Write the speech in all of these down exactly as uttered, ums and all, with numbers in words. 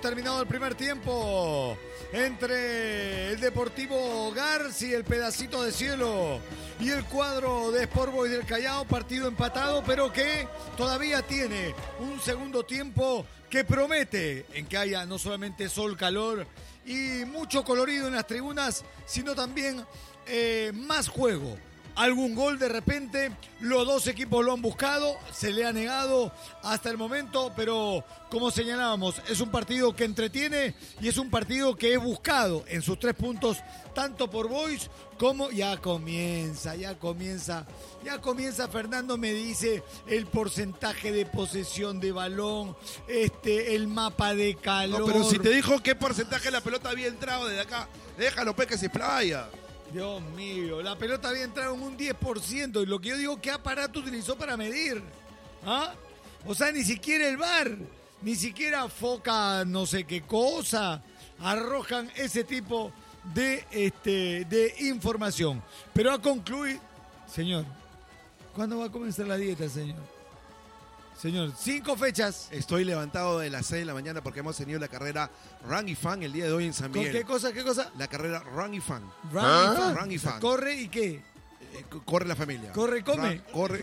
terminado el primer tiempo entre el Deportivo García, el pedacito de cielo, y el cuadro de Sport Boys del Callao. Partido empatado, pero que todavía tiene un segundo tiempo que promete en que haya no solamente sol, calor y mucho colorido en las tribunas, sino también eh, más juego. Algún gol de repente, los dos equipos lo han buscado, se le ha negado hasta el momento, pero como señalábamos, es un partido que entretiene y es un partido que es buscado en sus tres puntos, tanto por Boys como ya comienza, ya comienza, ya comienza Fernando, me dice el porcentaje de posesión de balón, este, el mapa de calor. No, pero si te dijo qué porcentaje de la pelota había entrado desde acá, déjalo pues que se explaya. Dios mío, la pelota había entrado en un diez por ciento y lo que yo digo, ¿qué aparato utilizó para medir? ¿Ah? O sea, ni siquiera el V A R, ni siquiera Foca no sé qué cosa, arrojan ese tipo de, este, de información. Pero a concluir, señor, ¿cuándo va a comenzar la dieta, señor? Señor, cinco fechas. Estoy levantado de las seis de la mañana porque hemos tenido la carrera Run y Fan el día de hoy en San Miguel. ¿Con qué cosa, qué cosa? La carrera Run y Fan. Run ¿Ah? y Fan. Run y Fan. ¿Corre y qué? Eh, corre la familia. ¿Corre y come? Run, corre.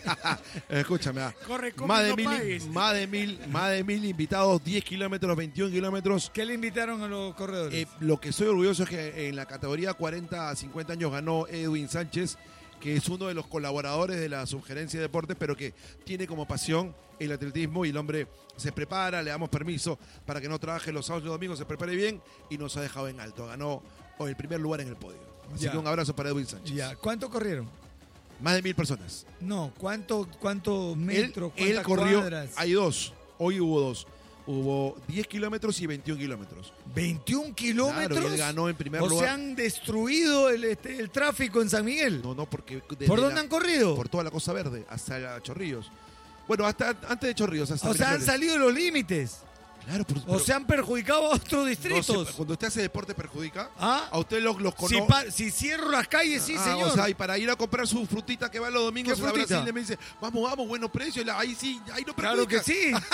Escúchame. ah. Corre, come más y de no mil, pagues. más de mil, más de mil invitados, diez kilómetros, veintiún kilómetros. ¿Qué le invitaron a los corredores? Eh, lo que soy orgulloso es que en la categoría cuarenta a cincuenta años ganó Edwin Sánchez, que es uno de los colaboradores de la Subgerencia de Deportes, pero que tiene como pasión el atletismo y el hombre se prepara, le damos permiso para que no trabaje los sábados y los domingos, se prepare bien y nos ha dejado en alto. Ganó el primer lugar en el podio. Así Ya. que un abrazo para Edwin Sánchez. Ya. ¿Cuánto corrieron? Más de mil personas. No, ¿cuánto, cuántos Él, metros? él ¿Cuántas corrió, cuadras? hay dos, hoy hubo dos. Hubo diez kilómetros y veintiún kilómetros. ¿veintiún kilómetros? Claro, él ganó en primer o lugar. sea, han destruido el, este, el tráfico en San Miguel. No, no, porque... desde ¿Por dónde la- han corrido? Por toda la Costa Verde, hasta Chorrillos. Bueno, hasta antes de Chorrillos. Hasta O sea, han Miraflores. salido de los límites. Claro, por, O pero se han perjudicado a otros no distritos. se- cuando usted hace deporte perjudica, ¿Ah? a usted los, los Si, conoce. pa- si cierro las calles, sí, Ah, señor. O sea, y para ir a comprar su frutita que va los domingos ¿Qué a frutita? Brasil, le me dice, vamos, vamos, buenos precios. La- Ahí sí, ahí no Claro que perjudica. sí.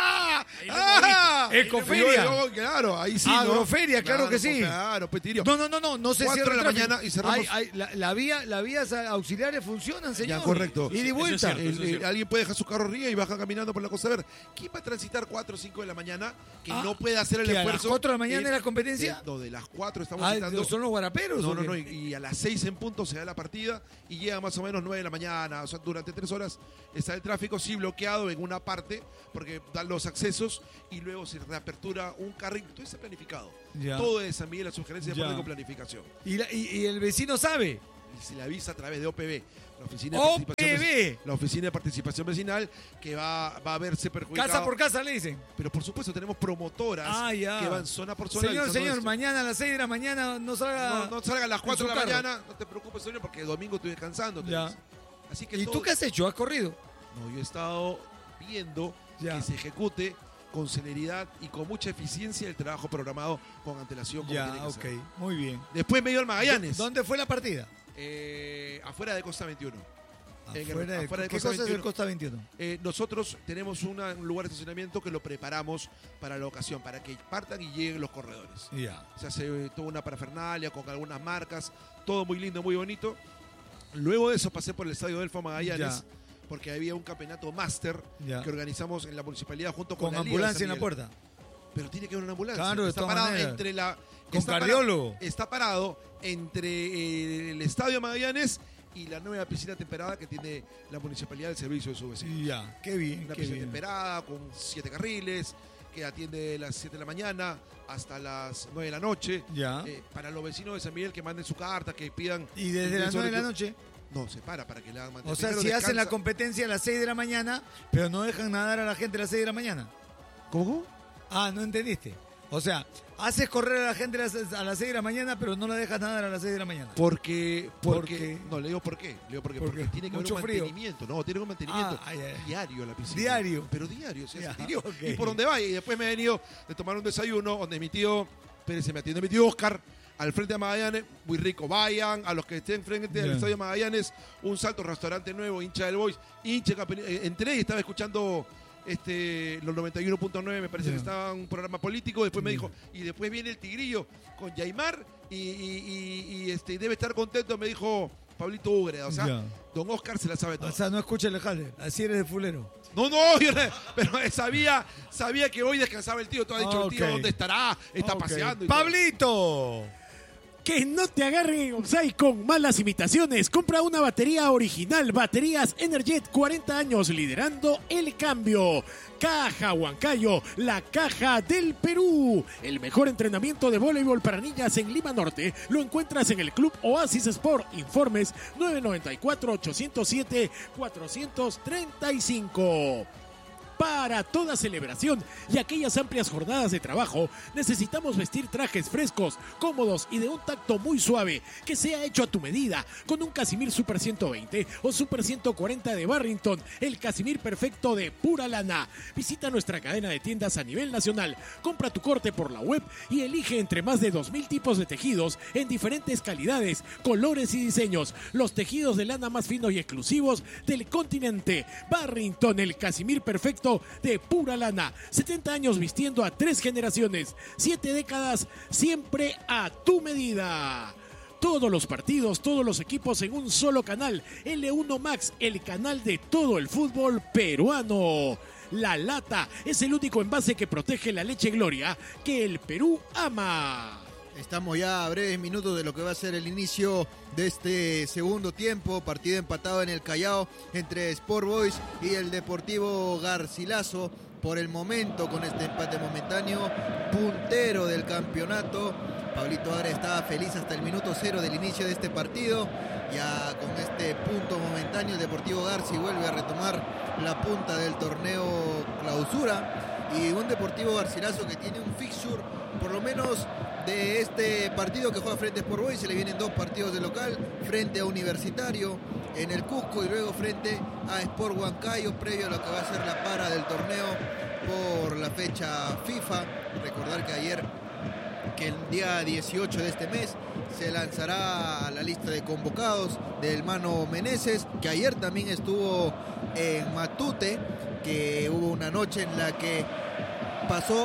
¡Ah! Ecoferia. Yo- yo- Claro, ahí sí. ¿no? Agroferia, claro que sí. Claro, pues Tirio. No, no, no, no, no se Cuatro cierra de el la tráfico. mañana y cerramos. Hay- hay- la, la vía, las vías auxiliares funcionan, señor. Ya, correcto. Y de Eso es vuelta. cierto. El- eso es el- cierto. alguien puede dejar su carro arriba y baja caminando por la Costa Verde. ¿Quién va a transitar cuatro o cinco de la mañana que Ah, no puede hacer el ¿que a las esfuerzo? cuatro de la mañana Eh, es la competencia? eh, no, de las cuatro estamos Ah, citando. ¿son los guaraperos? No, o no, qué? no, y, y a las seis en punto se da la partida y llega más o menos nueve de la mañana, o sea, durante tres horas está el tráfico sí bloqueado en una parte porque dan los accesos y luego se reapertura un carril, todo está planificado. Ya. Todo es San Miguel, la sugerencia de Ya. deporte con planificación. Y, la- y- y el vecino sabe. Y se le avisa a través de O P B, la Oficina de, O Participación, P B. Vec- la Oficina de Participación Vecinal, que va, va a verse perjudicado. Casa por casa le dicen. Pero por supuesto tenemos promotoras Ah, ya. que van zona por zona. Señor, avisando señor, esto. mañana a las seis de la mañana no salga. No, no salga a las en cuatro de su la carro. mañana, no te preocupes, señor, porque el domingo estoy descansando. te Ya. dice. Así que ¿Y todo- tú qué has hecho? ¿Has corrido? No, yo he estado viendo Ya. que se ejecute con celeridad y con mucha eficiencia el trabajo programado con antelación. como tiene Ya, que ok. ser. Muy bien. Después me dio al Magallanes, ¿Dónde fue la partida? eh, afuera de Costa veintiuno. En el- Afuera de, afuera de ¿Qué Costa cosa es el veintiuno. Costa veintiuno? Eh, nosotros tenemos una- un lugar de estacionamiento que lo preparamos para la ocasión, para que partan y lleguen los corredores. Ya. Se hace eh, toda una parafernalia con algunas marcas, todo muy lindo, muy bonito. Luego de eso pasé por el Estadio Delfo Magallanes, Ya. porque había un campeonato máster Ya. que organizamos en la municipalidad junto con, Con la Liga de ambulancia San en la Miguel. puerta. Pero tiene que haber una ambulancia. Claro, de está todas parado maneras. entre la. Con está cardiólogo. Parado, está parado entre eh, el Estadio Magallanes y la nueva piscina temperada que tiene la municipalidad del servicio de su vecino. Ya, qué bien, Una qué piscina bien. temperada con siete carriles que atiende de las siete de la mañana hasta las nueve de la noche. Ya. Eh, para los vecinos de San Miguel que manden su carta, que pidan. Y desde las nueve de la noche. No, se para para que le hagan O sea, Primero si hacen la descansa. competencia a las seis de la mañana, pero no dejan nadar a la gente a las seis de la mañana. ¿Cómo? cómo? Ah, no entendiste. O sea, haces correr a la gente a las, a las seis de la mañana, pero no la dejas nadar a las seis de la mañana. Porque, porque, Porque- no, le digo por qué, le digo por qué, ¿Por porque qué? tiene que haber Mucho un frío. mantenimiento, no, tiene un mantenimiento Ah, ay, ay. diario la piscina. Diario. Pero diario, se Ya, hace diario. ok. Y por donde vaya, y después me he venido de tomar un desayuno donde mi tío, espérense, me atiende mi tío Oscar, al frente de Magallanes, muy rico, vayan, a los que estén frente al Ya. estadio Magallanes, un salto, restaurante nuevo, hincha del Boys, hincha, campe- eh, entré y estaba escuchando este, los noventa y uno punto nueve, me parece yeah. que estaba un programa político, después me yeah. dijo, y después viene el Tigrillo con Yaimar, y, y, y, y este, debe estar contento, me dijo Pablito Úgreda, o sea, yeah. don Oscar se la sabe todo. O sea, no escucha el jale, así eres de fulero. No, no, yo, pero sabía, sabía que hoy descansaba el tío, tú has dicho, okay. el tío, ¿dónde estará? Está okay. paseando. Y ¡Pablito! Todo. Que no te agarren en offside con malas imitaciones. Compra una batería original. Baterías Energet, cuarenta años liderando el cambio. Caja Huancayo, la caja del Perú. El mejor entrenamiento de voleibol para niñas en Lima Norte lo encuentras en el Club Oasis Sport. Informes nueve nueve cuatro, ocho cero siete, cuatro tres cinco. Para toda celebración y aquellas amplias jornadas de trabajo, necesitamos vestir trajes frescos, cómodos y de un tacto muy suave, que sea hecho a tu medida, con un Casimir Super ciento veinte o Super ciento cuarenta de Barrington, el Casimir perfecto de pura lana. Visita nuestra cadena de tiendas a nivel nacional, compra tu corte por la web y elige entre más de dos mil tipos de tejidos en diferentes calidades, colores y diseños. Los tejidos de lana más finos y exclusivos del continente. Barrington, el Casimir perfecto de pura lana. setenta años vistiendo a tres generaciones, siete décadas, siempre a tu medida. Todos los partidos, todos los equipos en un solo canal. L uno Max, el canal de todo el fútbol peruano. La Lata es el único envase que protege la leche Gloria que el Perú ama. Estamos ya a breves minutos de lo que va a ser el inicio de este segundo tiempo. Partido empatado en el Callao entre Sport Boys y el Deportivo Garcilaso. Por el momento, con este empate momentáneo, puntero del campeonato. Pablito Agra estaba feliz hasta el minuto cero del inicio de este partido. Ya con este punto momentáneo, el Deportivo Garci vuelve a retomar la punta del torneo clausura. Y un Deportivo Garcilaso que tiene un fixture, por lo menos de este partido que juega frente a Sport Boys, se le vienen dos partidos de local, frente a Universitario en el Cusco y luego frente a Sport Huancayo, previo a lo que va a ser la para del torneo por la fecha FIFA. Recordar que ayer, que el día dieciocho de este mes, se lanzará la lista de convocados del Mano Meneses, que ayer también estuvo en Matute, que hubo una noche en la que pasó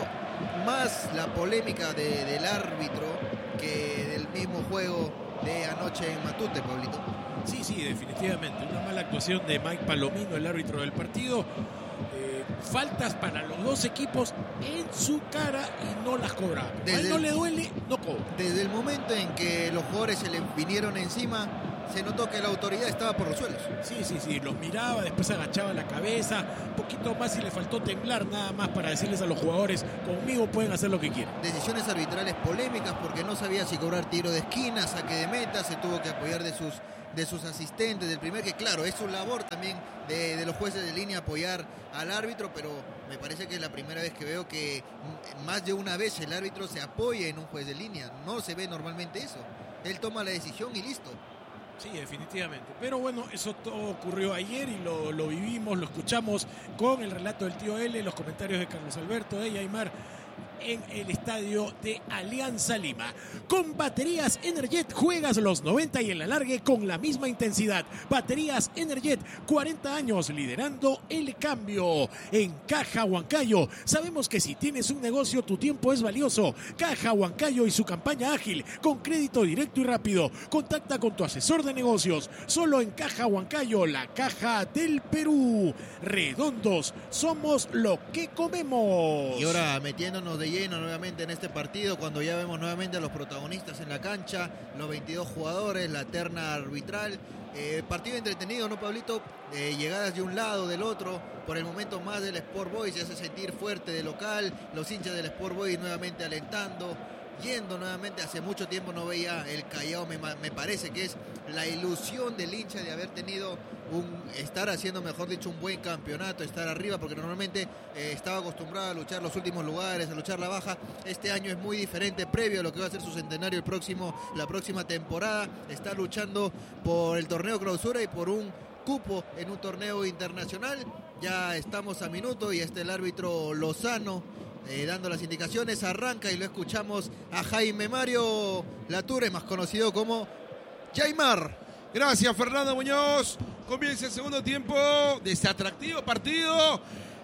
más la polémica de, del árbitro que del mismo juego de anoche en Matute, Pablito. Sí, sí, definitivamente. Una mala actuación de Mike Palomino, el árbitro del partido. Eh, faltas para los dos equipos en su cara y no las cobraba. A él no le duele, no cobra. Desde el momento en que los jugadores se le vinieron encima, se notó que la autoridad estaba por los suelos. Sí, sí, sí, los miraba, después agachaba la cabeza, un poquito más y le faltó temblar nada más para decirles a los jugadores, conmigo pueden hacer lo que quieran. Decisiones arbitrales polémicas porque no sabía si cobrar tiro de esquina, saque de meta, se tuvo que apoyar de sus, de sus asistentes, del primer, que claro, es su labor también de, de los jueces de línea apoyar al árbitro, pero me parece que es la primera vez que veo que más de una vez el árbitro se apoya en un juez de línea. No se ve normalmente eso. Él toma la decisión y listo. Sí, definitivamente. Pero bueno, eso todo ocurrió ayer y lo, lo vivimos, lo escuchamos con el relato del tío L, los comentarios de Carlos Alberto, de Yaimar, en el estadio de Alianza Lima. Con baterías Energet juegas los noventa y el alargue con la misma intensidad. Baterías Energet, cuarenta años liderando el cambio. En Caja Huancayo, sabemos que si tienes un negocio tu tiempo es valioso. Caja Huancayo y su campaña ágil con crédito directo y rápido. Contacta con tu asesor de negocios. Solo en Caja Huancayo, la caja del Perú. Redondos, somos lo que comemos. Y ahora metiéndonos de lleno nuevamente en este partido, cuando ya vemos nuevamente a los protagonistas en la cancha, los veintidós jugadores, la terna arbitral. Eh, partido entretenido, ¿no, Pablito? Eh, llegadas de un lado, del otro. Por el momento más del Sport Boys, se hace sentir fuerte de local. Los hinchas del Sport Boys nuevamente alentando, yendo nuevamente. Hace mucho tiempo no veía el Callao. Me, me parece que es la ilusión del hincha de haber tenido un, estar haciendo, mejor dicho, un buen campeonato, estar arriba, porque normalmente eh, estaba acostumbrado a luchar los últimos lugares, a luchar la baja. Este año es muy diferente, previo a lo que va a ser su centenario el próximo, la próxima temporada. Está luchando por el torneo clausura y por un cupo en un torneo internacional. Ya estamos a minuto y está el árbitro Lozano Eh, dando las indicaciones. Arranca y lo escuchamos a Jaime Mario Lature, más conocido como Yaimar. Gracias, Fernando Muñoz. Comienza el segundo tiempo de este atractivo partido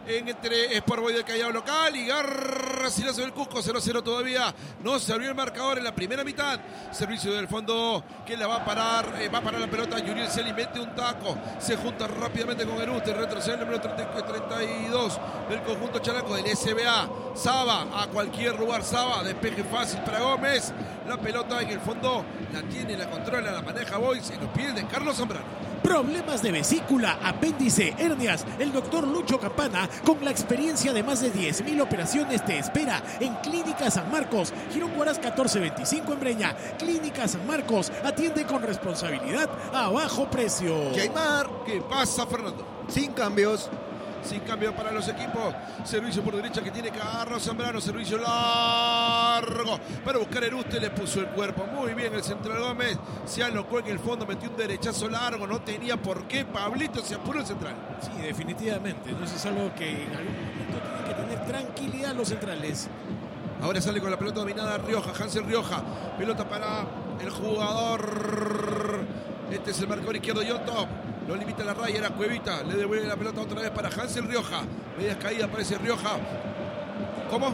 entre Sport Boys del Callao local y Garcilaso del Cusco. Cero a cero todavía. No se abrió el marcador en la primera mitad. Servicio del fondo que la va a parar. Eh, va a parar la pelota. Yuriel Celi mete un taco. Se junta rápidamente con Eruste. Retrocede el número treinta y dos del conjunto chalaco del S B A. Saba a cualquier lugar. Saba. Despeje fácil para Gómez. La pelota en el fondo la tiene, la controla, la maneja Boys en los pies de Carlos Zambrano. Problemas de vesícula, apéndice, hernias. El doctor Lucho Campana, con la experiencia de más de diez mil operaciones, te espera en Clínica San Marcos, Girón Huaraz catorce veinticinco en Breña. Clínica San Marcos, atiende con responsabilidad a bajo precio. Jaimar, ¿Qué pasa, Fernando? sin cambios. Sin cambio para los equipos. Servicio por derecha que tiene Carlos Zambrano. Servicio largo para buscar Eruste. Le puso el cuerpo muy bien el central Gómez. Se alocó en el fondo. Metió un derechazo largo. No tenía por qué. Pablito se apuró el central. Sí, definitivamente. Entonces es algo que en algún momento tienen que tener tranquilidad los centrales. Ahora sale con la pelota dominada Rioja. Hansel Rioja. Pelota para el jugador. Este es el marcador izquierdo, Yonto. Lo limita la raya, era Cuevita. Le devuelve la pelota otra vez para Hansel Rioja. Medias caídas, aparece Rioja. ¿Cómo?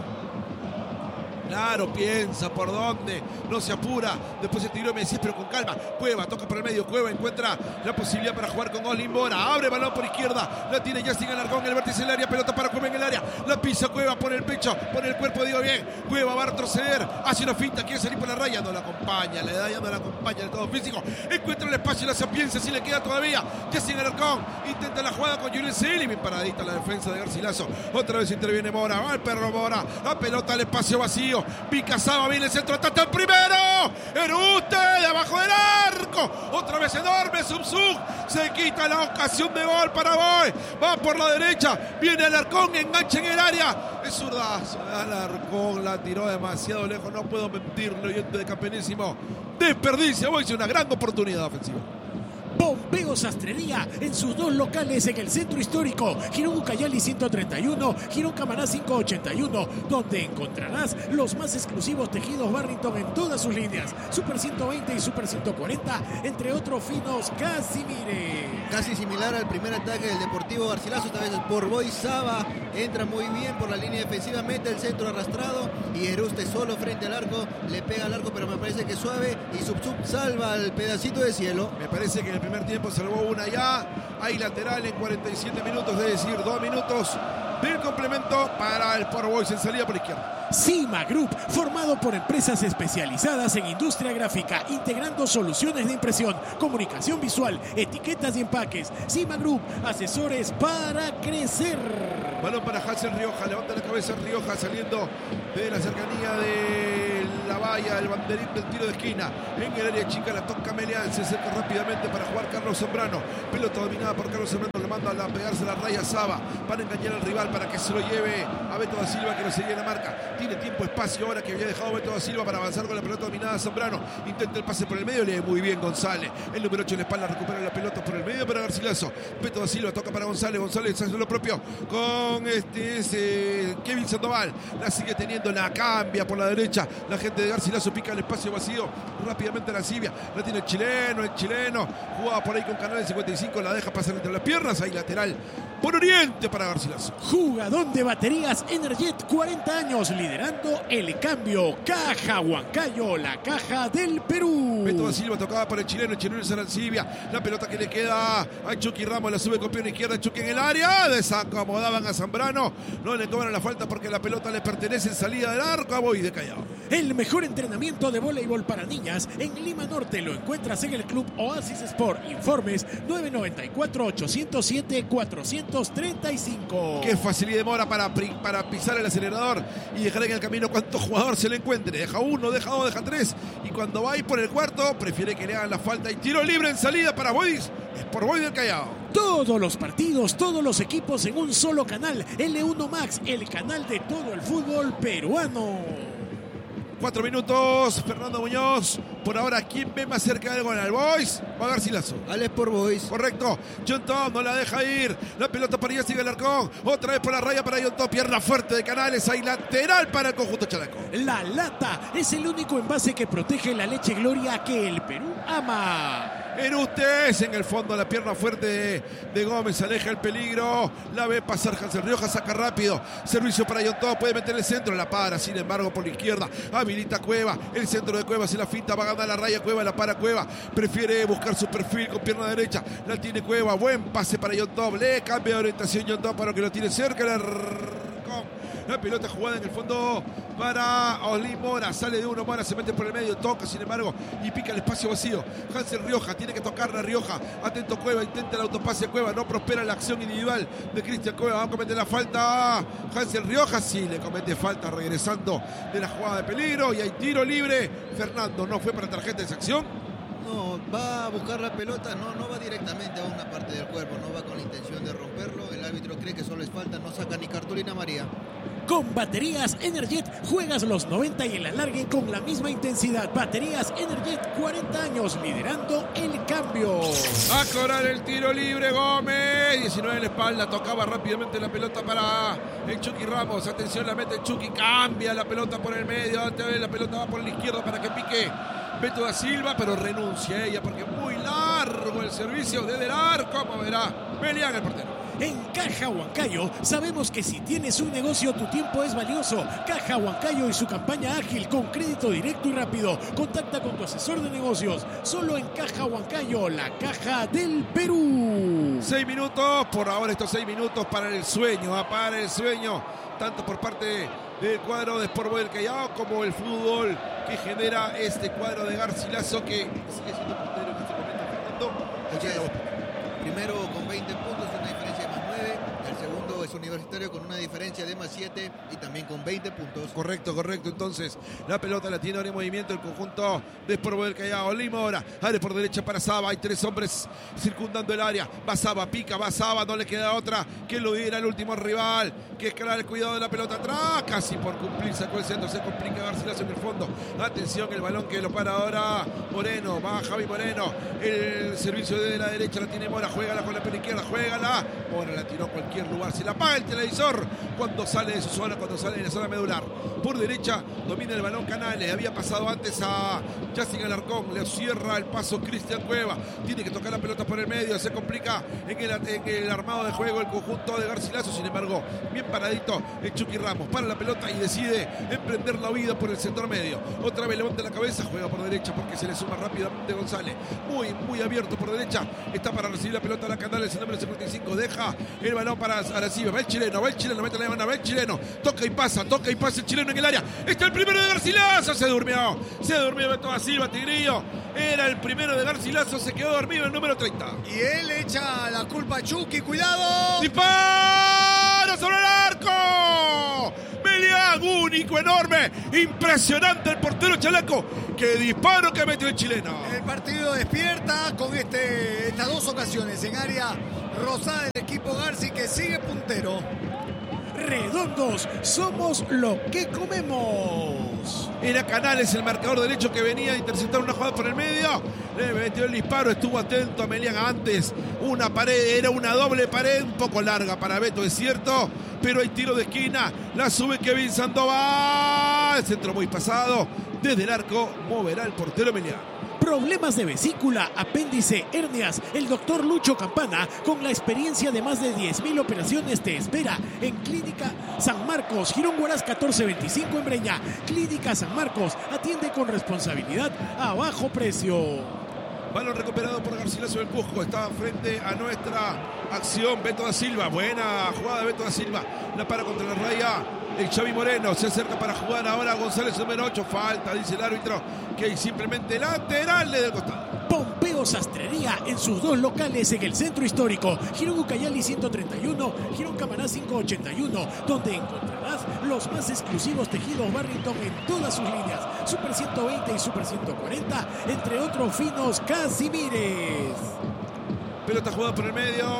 Claro, piensa por dónde, no se apura. Después se tiró Messi, pero con calma. Cueva, toca por el medio. Cueva encuentra la posibilidad para jugar con Oslin Mora. Abre balón por izquierda. La tiene Justin Alarcón en el vértice del área. Pelota para Cueva en el área. La pisa Cueva, pone el pecho, pone el cuerpo, digo bien. Cueva va a retroceder. Hace una finta, quiere salir por la raya. No la acompaña, la edad ya no la acompaña del todo físico. Encuentra el espacio, la sapiencia, si le queda todavía. Justin Alarcón intenta la jugada con Julián Celi. Bien paradita la defensa de Garcilaso. Otra vez interviene Mora. Va el perro Mora. La pelota al espacio vacío. Pica Saba, viene el centro, ataca el primero. Eruste, de abajo del arco. Otra vez enorme, Subsug. Se quita la ocasión de gol para Boy. Va por la derecha. Viene Alarcón, engancha en el área. Es zurdazo. Alarcón la tiró demasiado lejos. No puedo mentirlo, oyente de Campeonísimo. Desperdicia Boy, una gran oportunidad ofensiva. Bombeo Sastrería en sus dos locales en el centro histórico, Girón Ucayali ciento treinta y uno, Girón Camaná quinientos ochenta y uno, donde encontrarás los más exclusivos tejidos Barrington en todas sus líneas, Super ciento veinte y Super ciento cuarenta, entre otros finos Casimire. Casi similar al primer ataque del Deportivo Garcilaso, esta vez por Boy. Saba entra muy bien por la línea defensiva, mete el centro arrastrado y Eruste solo frente al arco, le pega al arco, pero me parece que suave, y Subsub salva el pedacito de cielo. Me parece que en el primer tiempo salvó una ya. Hay lateral en cuarenta y siete minutos, es decir, dos minutos del complemento para el Sport Boys en salida por izquierda. Cima Group, formado por empresas especializadas en industria gráfica, integrando soluciones de impresión, comunicación visual, etiquetas y empaques. Cima Group, asesores para crecer. Balón para Hansel Rioja, levanta la cabeza Rioja saliendo de la cercanía de la valla, el banderín del tiro de esquina. En el área chica la toca Melián, se acerca rápidamente para jugar Carlos Zambrano. Pelota dominada por Carlos Zambrano, le manda a pegarse la raya Saba para engañar al rival, para que se lo lleve a Beto da Silva, que lo seguía en la marca. Tiene tiempo, espacio ahora que había dejado Beto da Silva para avanzar con la pelota dominada Zambrano. Intenta el pase por el medio, le muy bien González. El número ocho en la espalda recupera la pelota por el medio para Garcilaso. Beto da Silva toca para González. González hace lo propio con este, este Kevin Sandoval. La sigue teniendo, la cambia por la derecha. La gente de Garcilaso pica el espacio vacío. Rápidamente la Sibia. La tiene el chileno, el chileno. Jugaba por ahí con Canal cincuenta y cinco. La deja pasar entre las piernas. Ahí lateral por Oriente para Garcilaso. Jugadón de baterías Energet, cuarenta años, liderando el cambio. Caja Huancayo, la caja del Perú. Beto da Silva tocaba para el chileno, el chileno es Arancibia. La pelota que le queda a Chucky Ramos, la sube con pierna izquierda, Chucky en el área. Desacomodaban a Zambrano. No le cobran la falta porque la pelota le pertenece en salida del arco a Boy de Callao. El mejor entrenamiento de voleibol para niñas en Lima Norte lo encuentras en el Club Oasis Sport. Informes nueve nueve cuatro, ocho cero siete, cuatro tres cinco. Qué facilidad demora para, para pisar el acelerador y dejar en el camino cuántos jugadores se le encuentre. Deja uno, deja dos, deja tres. Y cuando va a ir por el cuarto, prefiere que le hagan la falta. Y tiro libre en salida para Boys. Es por Boys del Callao. Todos los partidos, todos los equipos en un solo canal. L uno Max, el canal de todo el fútbol peruano. Cuatro minutos, Fernando Muñoz. Por ahora, ¿quién ve más cerca del gol? ¿Al Boys o a Garcilaso? Al Sport Boys. Correcto. John Tom no la deja ir. La pelota para Jessica Alarcón. Otra vez por la raya para John Tom. Pierna fuerte de Canales. Hay lateral para el conjunto chalaco. La lata es el único envase que protege la leche Gloria que el Perú ama. en ustedes, en el fondo la pierna fuerte de, de Gómez, aleja el peligro, la ve pasar Hansel Rioja, saca rápido, servicio para John Top, puede meter el centro, la para, sin embargo por la izquierda, habilita Cueva, el centro de Cueva se la finta, va a ganar la raya Cueva, la para Cueva, prefiere buscar su perfil con pierna derecha, la tiene Cueva, buen pase para John Top, le cambia de orientación John Top para que lo tiene cerca, la, la pelota jugada en el fondo para Oslin Mora, sale de uno, Mora se mete por el medio, toca sin embargo y pica el espacio vacío. Hansel Rioja tiene que tocarla, Rioja, atento Cueva, intenta el autopase a Cueva, no prospera la acción individual de Cristian Cueva, va a cometer la falta Hansel Rioja, sí le comete falta regresando de la jugada de peligro y hay tiro libre. Fernando, no fue para tarjeta de esa acción. No, va a buscar la pelota, no, no va directamente a una parte del cuerpo, no va con la intención de romperlo. El árbitro cree que solo es falta, no saca ni cartulina amarilla. Con baterías Energet juegas los noventa y el alargue con la misma intensidad. Baterías Energet, cuarenta años liderando el cambio. A cobrar el tiro libre Gómez, diecinueve en la espalda, tocaba rápidamente la pelota para el Chucky Ramos. Atención, la mete el Chucky, cambia la pelota por el medio, la pelota va por la izquierda para que pique Beto da Silva, pero renuncia ella porque es muy largo el servicio desde el arco, como verá Melián, el portero. En Caja Huancayo sabemos que si tienes un negocio tu tiempo es valioso. Caja Huancayo y su campaña ágil con crédito directo y rápido. Contacta con tu asesor de negocios. Solo en Caja Huancayo, la caja del Perú. Seis minutos, por ahora estos seis minutos para el sueño, para el sueño, tanto por parte del cuadro de Sport Boys del Callao como el fútbol que genera este cuadro de Garcilaso que sigue siendo puntero en este momento. Fernando, primero con veinte puntos, una diferencia de más nueve. El segundo es Universitario con una diferencia de más siete y también con veinte puntos. Correcto, correcto. Entonces, la pelota la tiene ahora en movimiento el conjunto de Sport Boys del Callao. Lima ahora, abre por derecha para Saba. Hay tres hombres circundando el área. Va Saba, pica, va Saba. No le queda otra que lo diera el último rival. Que es claro el cuidado de la pelota atrás. Casi por cumplir, sacó el centro. Se complica Garcilaso en el fondo. Atención, el balón que lo para ahora Moreno. Va Javi Moreno. El servicio de la derecha la tiene Mora. Juégala con la pierna izquierda. Juégala. Mora la tiró a cualquier lugar. Se la apaga el televisor cuando sale de su zona, cuando sale de la zona medular. Por derecha domina el balón Canales. Había pasado antes a Yacine Alarcón. Le cierra el paso Cristian Cueva. Tiene que tocar la pelota por el medio. Se complica en el, en el armado de juego el conjunto de Garcilaso. Sin embargo, bien paradito el Chucky Ramos. Para la pelota y decide emprender la huida por el sector medio. Otra vez levanta la cabeza. Juega por derecha porque se le suma rápidamente González. Muy, muy abierto por derecha. Está para recibir la pelota a la Canales. El número cincuenta y cinco. Deja el balón para Arecibe. Va el chileno. Va el chileno. Mete la mano. Va el chileno. Toca y pasa. Toca y pasa el chileno en el área. Está el primero de Garcilaso. Se durmió. Se durmió Beto da Silva. Tigrillo. Era el primero de Garcilaso. Se quedó dormido el número treinta. Y él echa la culpa a Chucky. ¡Cuidado! ¡Disparo sobre el arco! Melián, único, enorme, impresionante el portero chalaco. ¡Qué disparo que metió el chileno! El partido despierta con este, estas dos ocasiones en área rosada del equipo Garci que sigue puntero. Redondos, somos lo que comemos. Era Canales el marcador derecho que venía a interceptar una jugada por el medio. Le metió el disparo, estuvo atento a Melián antes. Una pared, era una doble pared, un poco larga para Beto, es cierto. Pero hay tiro de esquina, la sube Kevin Sandoval. El centro muy pasado. Desde el arco moverá el portero Melián. Problemas de vesícula, apéndice, hernias. El doctor Lucho Campana, con la experiencia de más de diez mil operaciones, te espera en Clínica San Marcos, Girón Huaraz catorce veinticinco en Breña. Clínica San Marcos, atiende con responsabilidad a bajo precio. Balón recuperado por Garcilaso del Cusco. Estaba frente a nuestra acción Beto da Silva. Buena jugada de Beto da Silva. La para contra la raya. El Xavi Moreno se acerca para jugar ahora González número ocho. Falta, dice el árbitro, que hay simplemente lateral del costado. Pompeo Sastrería en sus dos locales en el centro histórico. Girón Ucayali ciento treinta y uno, Girón Camaná quinientos ochenta y uno, donde encontrarás los más exclusivos tejidos Barrington en todas sus líneas. Super ciento veinte y Super ciento cuarenta, entre otros finos Casimires. Pelota jugada por el medio.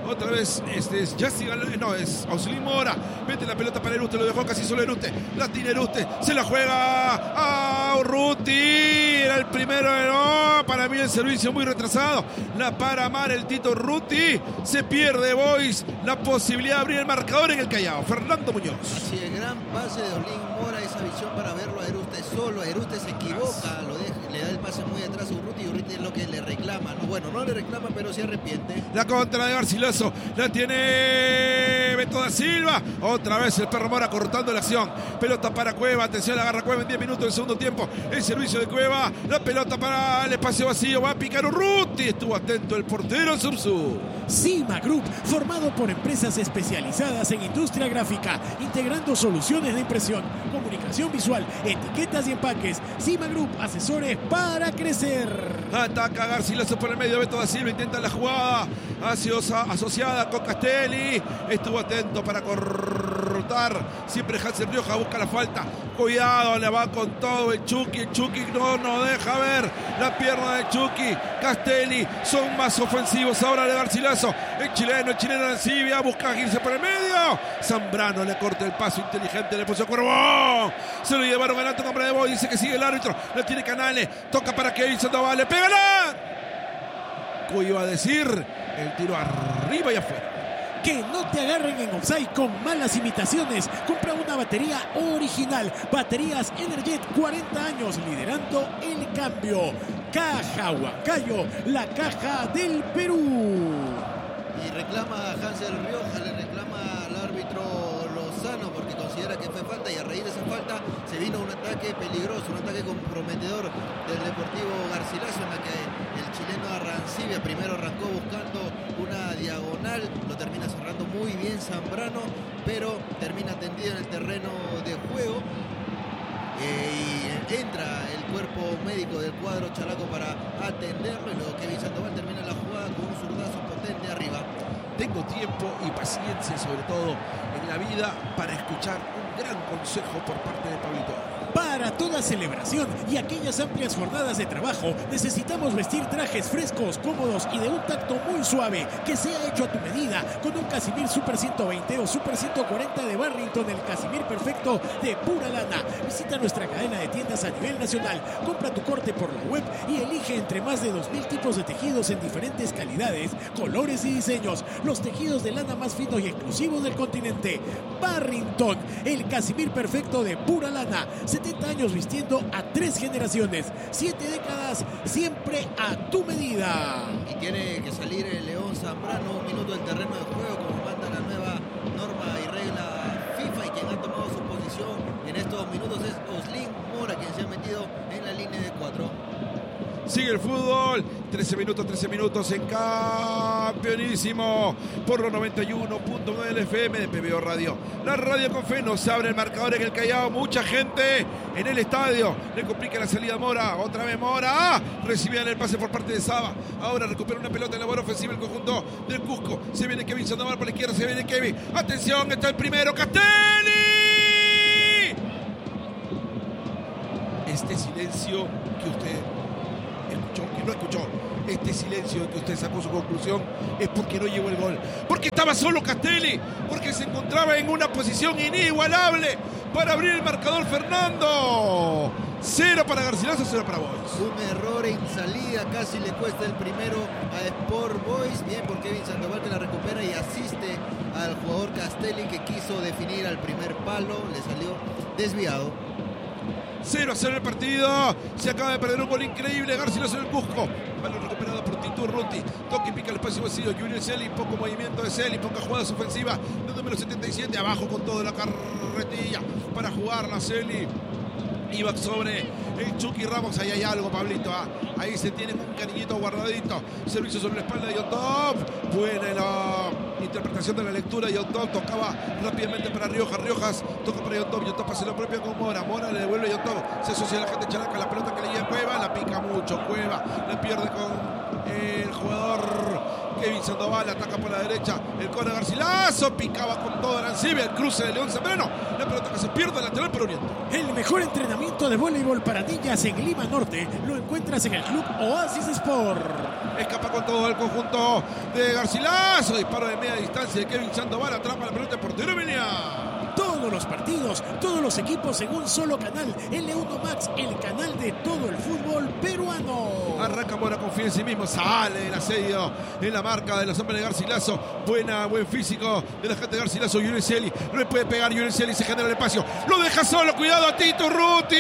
Otra vez, este es Yassi, no, es Oslin Mora. Mete la pelota para Eruste, lo dejó casi solo Eruste. La tiene Eruste, se la juega a Urruti. Era el primero, no, para mí el servicio muy retrasado. La para mal el Tito Urruti. Se pierde Boys la posibilidad de abrir el marcador en el Callao. Fernando Muñoz. Así el gran pase de Oslin Mora, esa visión para verlo a Eruste solo. Eruste se equivoca, lo deja, le da el pase muy atrás a Urruti y Urruti es lo que le reclama. No, bueno, no le reclama, pero se arrepiente. La contra de Garcilaso, la tiene Beto da Silva. Otra vez el Perro Mora cortando la acción. Pelota para Cueva, atención, la agarra Cueva en diez minutos del segundo tiempo. El servicio de Cueva, la pelota para el espacio vacío, va a picar Urruti. Estuvo atento el portero Subsu. Cima Group, formado por empresas especializadas en industria gráfica, integrando soluciones de impresión, comunicación visual, etiquetas y empaques. Cima Group, asesores para crecer. Ataca Garcilaso por el medio, Beto da Silva intenta la jugada asiosa, asociada con Castelli. Estuvo atento para cortar. Siempre Hansen Rioja busca la falta. Cuidado, le va con todo el Chucky. El Chucky no nos deja ver la pierna de Chucky. Castelli son más ofensivos ahora de Garcilaso. El chileno, el chileno Arancibia busca irse por el medio. Zambrano le corta el paso inteligente, le puso Cuervo. Se lo llevaron al alto nombre de Boy. Dice que sigue el árbitro. Lo tiene Canales. Toca para Kevin Sandoval. Le pega la. ¿Qué iba a decir? El tiro arriba y afuera. Que no te agarren en offside con malas imitaciones. Compra una batería original. Baterías Energet, cuarenta años liderando el cambio. Caja Huancayo, la caja del Perú. Y reclama a Hansel Rioja, le reclama al árbitro Lozano porque considera que fue falta y a raíz de esa falta se vino un ataque peligroso, un ataque comprometedor del Deportivo Garcilaso en la que el chileno Arancibia primero arrancó buscando una diagonal, lo termina cerrando muy bien Zambrano, pero termina tendido en el terreno de juego. Eh, y entra el cuerpo médico del cuadro chalaco para atenderlo y luego Kevin Sandoval termina la jugada con un zurdazo potente arriba. Tengo tiempo y paciencia, sobre todo en la vida, para escuchar un gran consejo por parte de Pablito. Para toda celebración y aquellas amplias jornadas de trabajo, necesitamos vestir trajes frescos, cómodos y de un tacto muy suave, que sea hecho a tu medida, con un Casimir Super ciento veinte o Super ciento cuarenta de Barrington, el Casimir perfecto de pura lana. Visita nuestra cadena de tiendas a nivel nacional, compra tu corte por la web y elige entre más de dos mil tipos de tejidos en diferentes calidades, colores y diseños. Los tejidos de lana más finos y exclusivos del continente. Barrington, el Casimir perfecto de pura lana. setenta años vistiendo a tres generaciones, siete décadas, siempre a tu medida. Y tiene que salir el León Zambrano, un minuto del terreno de juego, como manda la nueva norma y regla FIFA, y quien ha tomado su posición en estos minutos es Oslin Mora, quien se ha metido en la línea de cuatro. Sigue el fútbol, trece minutos, trece minutos en Campeonísimo por los noventa y uno punto nueve del F M de P B O Radio. La radio con fe, nos abre el marcador en el Callao, mucha gente en el estadio, le complica la salida a Mora, otra vez Mora, ¡ah! Recibían el pase por parte de Saba, ahora recupera una pelota en labor ofensiva el conjunto del Cusco, se viene Kevin Sandoval por la izquierda, se viene Kevin, atención, está el primero, Castelli. Este silencio que usted escuchó, que no escuchó, este silencio que usted sacó su conclusión es porque no llegó el gol, porque estaba solo Castelli, porque se encontraba en una posición inigualable para abrir el marcador. Fernando, cero para Garcilaso, cero para Boys. Un error en salida, casi le cuesta el primero a Sport Boys, bien por Kevin Sandoval que la recupera y asiste al jugador Castelli que quiso definir al primer palo, le salió desviado. cero a cero el partido. Se acaba de perder un gol increíble. Garcilaso en el Cusco. Balón recuperado por Tito Urruti. Toque y pica el espacio vacío. Junior Celi. Poco movimiento de Celi. Poca jugadas ofensivas. El número setenta y siete. Abajo con toda la carretilla para jugar la Celi. Iba sobre el Chucky Ramos. Ahí hay algo, Pablito. ¿ah? Ahí se tiene un cariñito guardadito. Servicio sobre la espalda de Yotov. Buena la interpretación de la lectura. Yotov tocaba rápidamente para Riojas. Riojas toca para Yotov. Yotov hace lo propio con Mora. Mora le devuelve a Yotov. Se asocia a la gente chalaca. La pelota que le llega a Cueva. La pica mucho. Cueva la pierde con el jugador Kevin Sandoval ataca por la derecha. El córner Garcilaso. Picaba con todo Arancibia. El cruce de León Zambrano. La pelota que se pierde, lateral por Oriente. El mejor entrenamiento de voleibol para niñas en Lima Norte lo encuentras en el Club Oasis Sport. Escapa con todo el conjunto de Garcilaso. Disparo de media distancia de Kevin Sandoval. Atrapa la pelota por portero Menia. Todos los partidos, todos los equipos en un solo canal. L uno Max, el canal de todo el fútbol peruano. Arranca Mora, confía en sí mismo. Sale el asedio en la marca de los hombres de Garcilaso. Buena, buen físico de la gente de Garcilaso. Yunesieli no le puede pegar. Yunesieli se genera el espacio. Lo deja solo. Cuidado a Tito Ruti.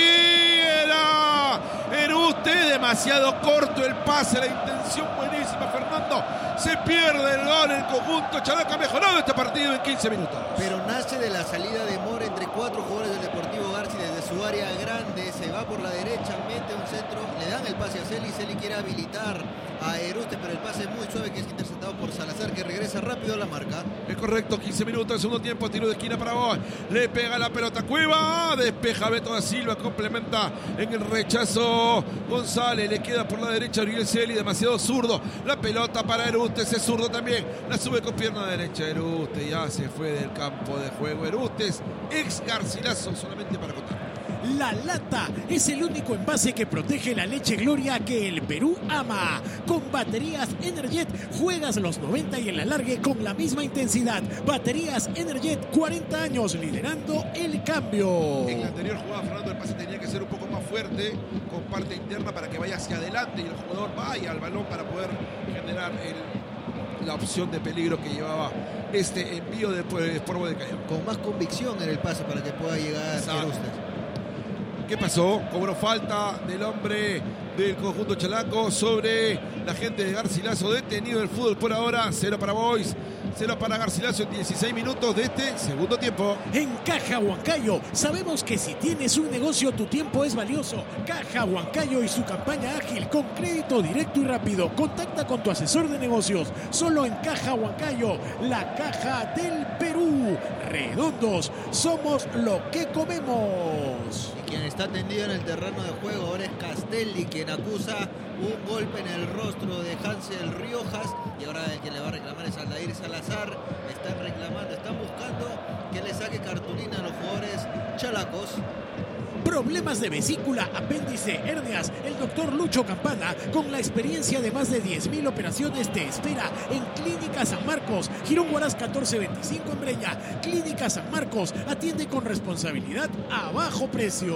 Era Eruste. Demasiado corto el pase. La intención buenísima, Fernando. Se pierde el gol. El conjunto Chalaco ha mejorado este partido en quince minutos. Pero nace de la salida de Mora entre cuatro jugadores del Deportivo Garci desde su área grande. Se va por la derecha, mete un centro, le dan el pase a Celi. Celi quiere habilitar a Eruste, pero el pase es muy suave, que es interceptado por Salazar, que regresa rápido a la marca. Es correcto, quince minutos, segundo tiempo, tiro de esquina para vos. Le pega la pelota Cueva, despeja Beto da Silva, complementa en el rechazo González, le queda por la derecha Ariel Celi, demasiado zurdo. La pelota para Eruste, ese zurdo también, la sube con pierna derecha. Eruste ya se fue del campo de juego. Eruste es ex Garcilaso, solamente para contar. La Lata es el único envase que protege la leche Gloria que el Perú ama. Con baterías Energet juegas los noventa y el alargue con la misma intensidad. Baterías Energet, cuarenta años liderando el cambio. En la anterior jugada, Fernando, el pase tenía que ser un poco más fuerte, con parte interna para que vaya hacia adelante y el jugador vaya al balón para poder generar el, la opción de peligro que llevaba este envío de Sport Boys del Callao. Con más convicción en el pase para que pueda llegar Eruste. ¿Qué pasó? Cobró falta del hombre del conjunto Chalaco sobre la gente de Garcilaso, detenido el fútbol por ahora. Cero para Boys, cero para Garcilaso en dieciséis minutos de este segundo tiempo. En Caja Huancayo sabemos que si tienes un negocio tu tiempo es valioso. Caja Huancayo y su campaña ágil con crédito directo y rápido. Contacta con tu asesor de negocios. Solo en Caja Huancayo, la caja del Perú. Redondos, somos lo que comemos. Y quien está tendido en el terreno de juego ahora es Castelli, quien acusa un golpe en el rostro de Hansel Riojas, y ahora el que le va a reclamar es Aldair Salazar. Están reclamando, están buscando que le saque cartulina a los jugadores chalacos. Problemas de vesícula, apéndice, hernias. El doctor Lucho Campana, con la experiencia de más de diez mil operaciones, te espera en Clínica San Marcos, Girón Huaraz catorce veinticinco en Breña. Clínica San Marcos atiende con responsabilidad a bajo precio.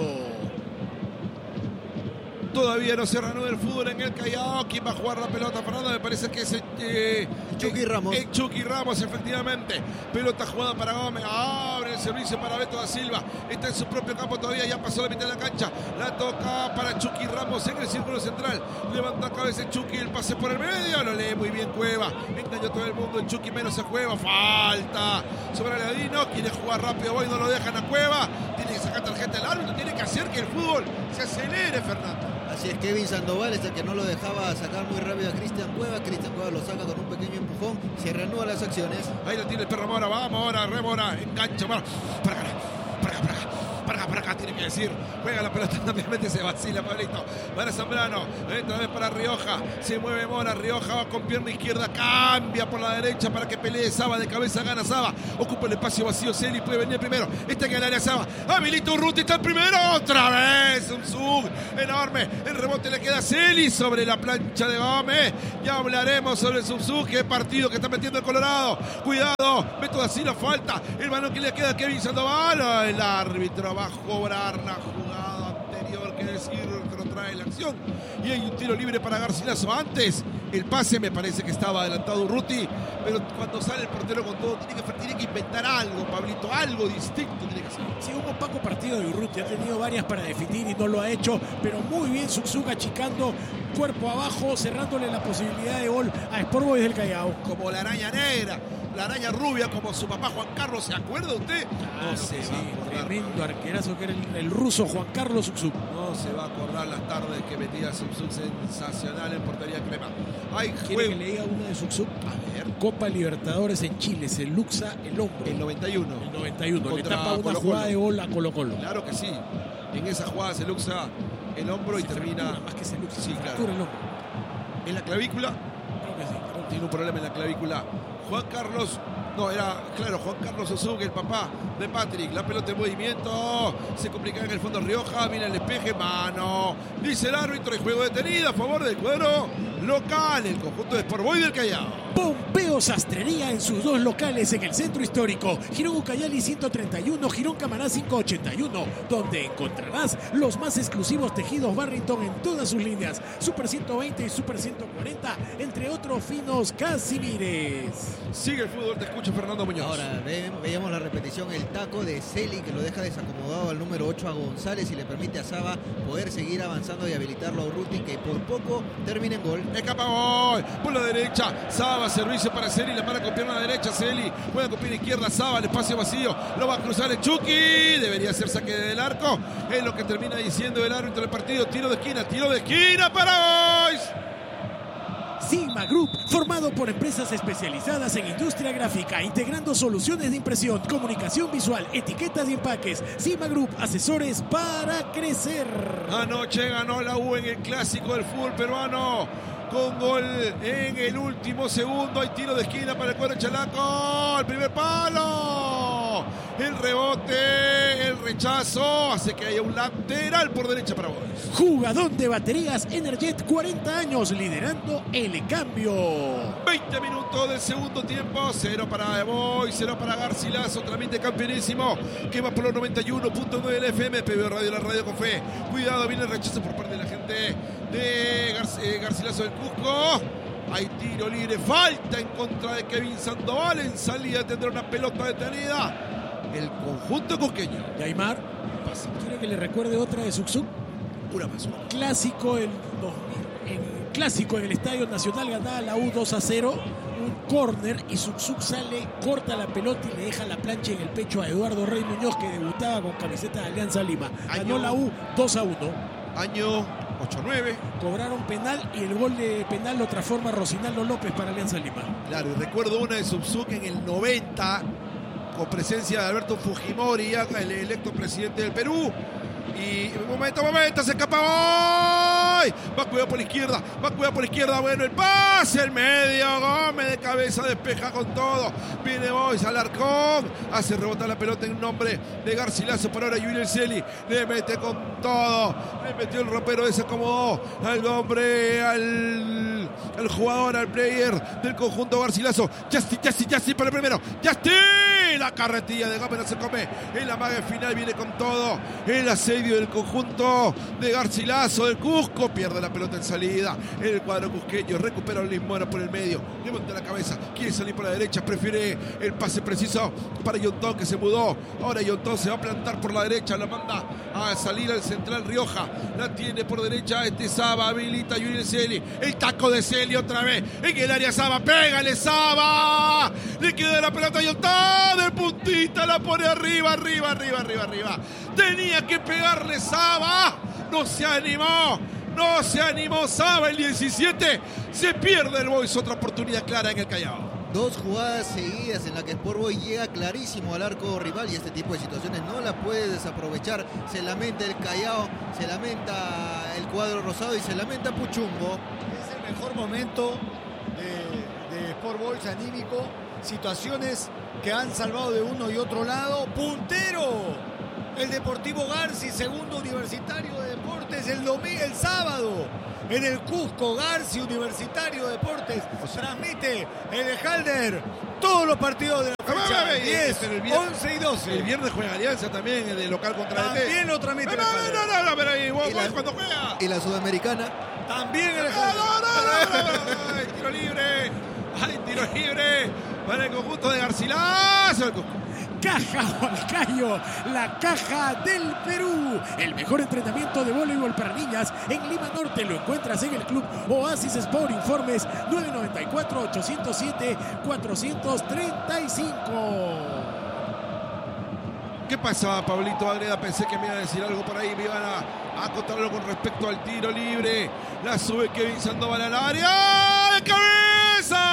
Todavía no se reanuda el fútbol en el Callao. ¿Quién va a jugar la pelota, Fernando? Me parece que es eh, Chucky Ramos. Eh, Chucky Ramos, efectivamente. Pelota jugada para Gómez. Abre el servicio para Beto da Silva. Está en su propio campo todavía. Ya pasó la mitad de la cancha. La toca para Chucky Ramos en el círculo central. Levanta cabeza Chucky. El pase por el medio. Lo lee muy bien Cueva. Engañó todo el mundo. El Chucky menos se juega. Falta sobre Aladino. Quiere jugar rápido. Hoy no lo dejan a Cueva. Tiene que sacar tarjeta al árbitro. Tiene que hacer que el fútbol se acelere, Fernando. Así es, Kevin Sandoval es el que no lo dejaba sacar muy rápido a Cristian Cueva. Cristian Cueva lo saca con un pequeño empujón. Se reanudan las acciones. Ahí lo tiene el perro Mora. Vamos ahora, Remora. Engancha, Mora. Para acá, para acá, para acá. Para acá, para acá, tiene que decir. Juega la pelota, obviamente se vacila, Pablito. Para Zambrano. Otra vez para Rioja. Se mueve Mora. Rioja va con pierna izquierda. Cambia por la derecha para que pelee Saba. De cabeza gana Saba. Ocupa el espacio vacío. Celi puede venir primero. Está en el área Saba. Habilita Urruti. Está el primero. Otra vez. Un sub enorme. El rebote le queda a Celi sobre la plancha de Gómez. Ya hablaremos sobre el sub-sub. Qué partido que está metiendo el Colorado. Cuidado. Beto da Silva falta. El balón que le queda a Kevin Sandoval. El árbitro va a cobrar la jugada anterior, que decir, que lo trae la acción. Y hay un tiro libre para Garcilaso. Antes, el pase me parece que estaba adelantado Urruti, pero cuando sale el portero con todo, tiene que, tiene que inventar algo, Pablito, algo distinto tiene que hacer. Sí, un opaco partido de Urruti, ha tenido varias para definir y no lo ha hecho, pero muy bien Zug achicando cuerpo abajo, cerrándole la posibilidad de gol a Sport Boys del Callao. Como la araña negra, la araña rubia, como su papá Juan Carlos, ¿se acuerda usted? Claro, no se sí, va a acordar. Tremendo arquerazo que era el, el ruso Juan Carlos Zug. No se va a acordar las tardes que metía Zug, sensacional en portería crema. Hay ¿Quiere juego. que le diga una de Zug? A ver. Copa Libertadores en Chile, se luxa el hombro. El noventa y uno. El noventa y uno. Le Contra tapa una Colo-Colo. jugada de gol a Colo Colo. Claro que sí. En esa jugada se luxa el hombro y Se termina. fractura, más que se luxa, Sí, se claro. fractura el hombro. En la clavícula. Creo que sí, creo tiene un problema en la clavícula. Juan Carlos, no, era, claro, Juan Carlos Osuga, el papá de Patrick. La pelota en movimiento, se complica en el fondo Rioja, viene el despeje, mano. Dice el árbitro, el juego detenido a favor del cuadro local, el conjunto de Sport Boys del Callao. Pompeo Sastrería en sus dos locales en el centro histórico, Girón Ucayali ciento treinta y uno, Girón Camaná quinientos ochenta y uno, donde encontrarás los más exclusivos tejidos Barrington en todas sus líneas, Super ciento veinte y Super ciento cuarenta, entre otros finos casimires. Sigue el fútbol, te escucho, Fernando Muñoz. Ahora ve, veíamos la repetición, el taco de Celi que lo deja desacomodado al número ocho a González y le permite a Saba poder seguir avanzando y habilitarlo a Urruti, que por poco termina en gol. Escapa gol por la derecha, Saba, servicio para Celi, la para con pierna derecha, Celi juega con pierna izquierda, Saba, el espacio vacío, lo va a cruzar el Chucky, debería ser saque del arco, es lo que termina diciendo el árbitro del partido, tiro de esquina, tiro de esquina para Boys. Sigma Group, formado por empresas especializadas en industria gráfica, integrando soluciones de impresión, comunicación visual, etiquetas y empaques. Sigma Group, asesores para crecer. Anoche ganó la U en el clásico del fútbol peruano, con gol en el último segundo. Hay tiro de esquina para el cuadro chalaco, el primer palo, el rebote, el rechazo, hace que haya un lateral por derecha para Boys. Jugador de baterías Energet, cuarenta años, liderando el cambio. veinte minutos del segundo tiempo, cero para Boys, cero para Garcilaso, transmite campeonísimo, que va por los noventa y uno punto nueve del F M, P B Radio, la radio con fe. Cuidado, viene el rechazo por parte de la gente de Gar eh, Garcilaso del Cusco. Hay tiro libre, falta en contra de Kevin Sandoval, en salida tendrá una pelota detenida el conjunto cusqueño. Yaimar, ¿quiere que le recuerde otra de Suksuk? Una más, una. Clásico el dos mil, en, clásico en el Estadio Nacional, ganaba la U dos a cero, un córner y Suksuk sale, corta la pelota y le deja la plancha en el pecho a Eduardo Rey Muñoz, que debutaba con camiseta de Alianza Lima. Ganó Año, la U dos a uno. Año ocho nueve. Cobraron penal y el gol de penal lo transforma Rosinaldo López para Alianza Lima. Claro, y recuerdo una de Suksuk en el noventa, con presencia de Alberto Fujimori, el electo presidente del Perú. Y momento, momento, se escapa Boys. Va cuidado por la izquierda, va cuidado por la izquierda. Bueno, el pase, el medio. Gómez de cabeza, despeja con todo. Viene Boys al arcón, hace rebotar la pelota en nombre de Garcilaso. Por ahora Yuriel Celi le mete con todo. Le metió el ropero, desacomodó al hombre, al, al jugador, al player del conjunto Garcilaso. Justin, Justin, Justin para el primero. Justin, la carretilla de Gómez no se come. En la maga final viene con todo. El asedio del conjunto de Garcilaso del Cusco, pierde la pelota en salida, el cuadro cusqueño recupera a Luis Mora por el medio, levanta la cabeza, quiere salir por la derecha, prefiere el pase preciso para Yontón, que se mudó. Ahora Yontón se va a plantar por la derecha, la manda a salir al central Rioja, la tiene por derecha este Saba, habilita a Yuriel Celi, el taco de Celi otra vez en el área. Saba, pégale Saba, le queda la pelota a Yontón, de puntita la pone arriba, arriba, arriba, arriba, arriba. Tenía que pegarle Saba, no se animó, no se animó Saba. El diecisiete se pierde el Boys, otra oportunidad clara en el Callao. Dos jugadas seguidas en las que Sport Boys llega clarísimo al arco rival y este tipo de situaciones no la puede desaprovechar. Se lamenta el Callao, se lamenta el cuadro rosado y se lamenta Puchungo. Es el mejor momento de, de Sport Boys anímico, situaciones que han salvado de uno y otro lado. Puntero el Deportivo Garci, segundo Universitario de Deportes, el domingo, el sábado en el Cusco. Garci, Universitario de Deportes, transmite el Halder todos los partidos de la fecha, diez, once y doce. El viernes juega Alianza también, el de local contra el También lo transmite. No, no, no, no, no, pero ahí vos, vos cuando juega. Y la Sudamericana. También el No, no, no, no, no, hay tiro libre, hay tiro libre para el conjunto de Garcilaso, el Cusco. Caja Huancayo, la caja del Perú. El mejor entrenamiento de voleibol para niñas en Lima Norte lo encuentras en el Club Oasis Sport. Informes nueve nueve cuatro, ocho cero siete, cuatro tres cinco. ¿Qué pasa, Pablito Agreda? Pensé que me iba a decir algo por ahí, me iban a, a acotarlo con respecto al tiro libre. La sube Kevin Sandoval al área. ¡De cabeza!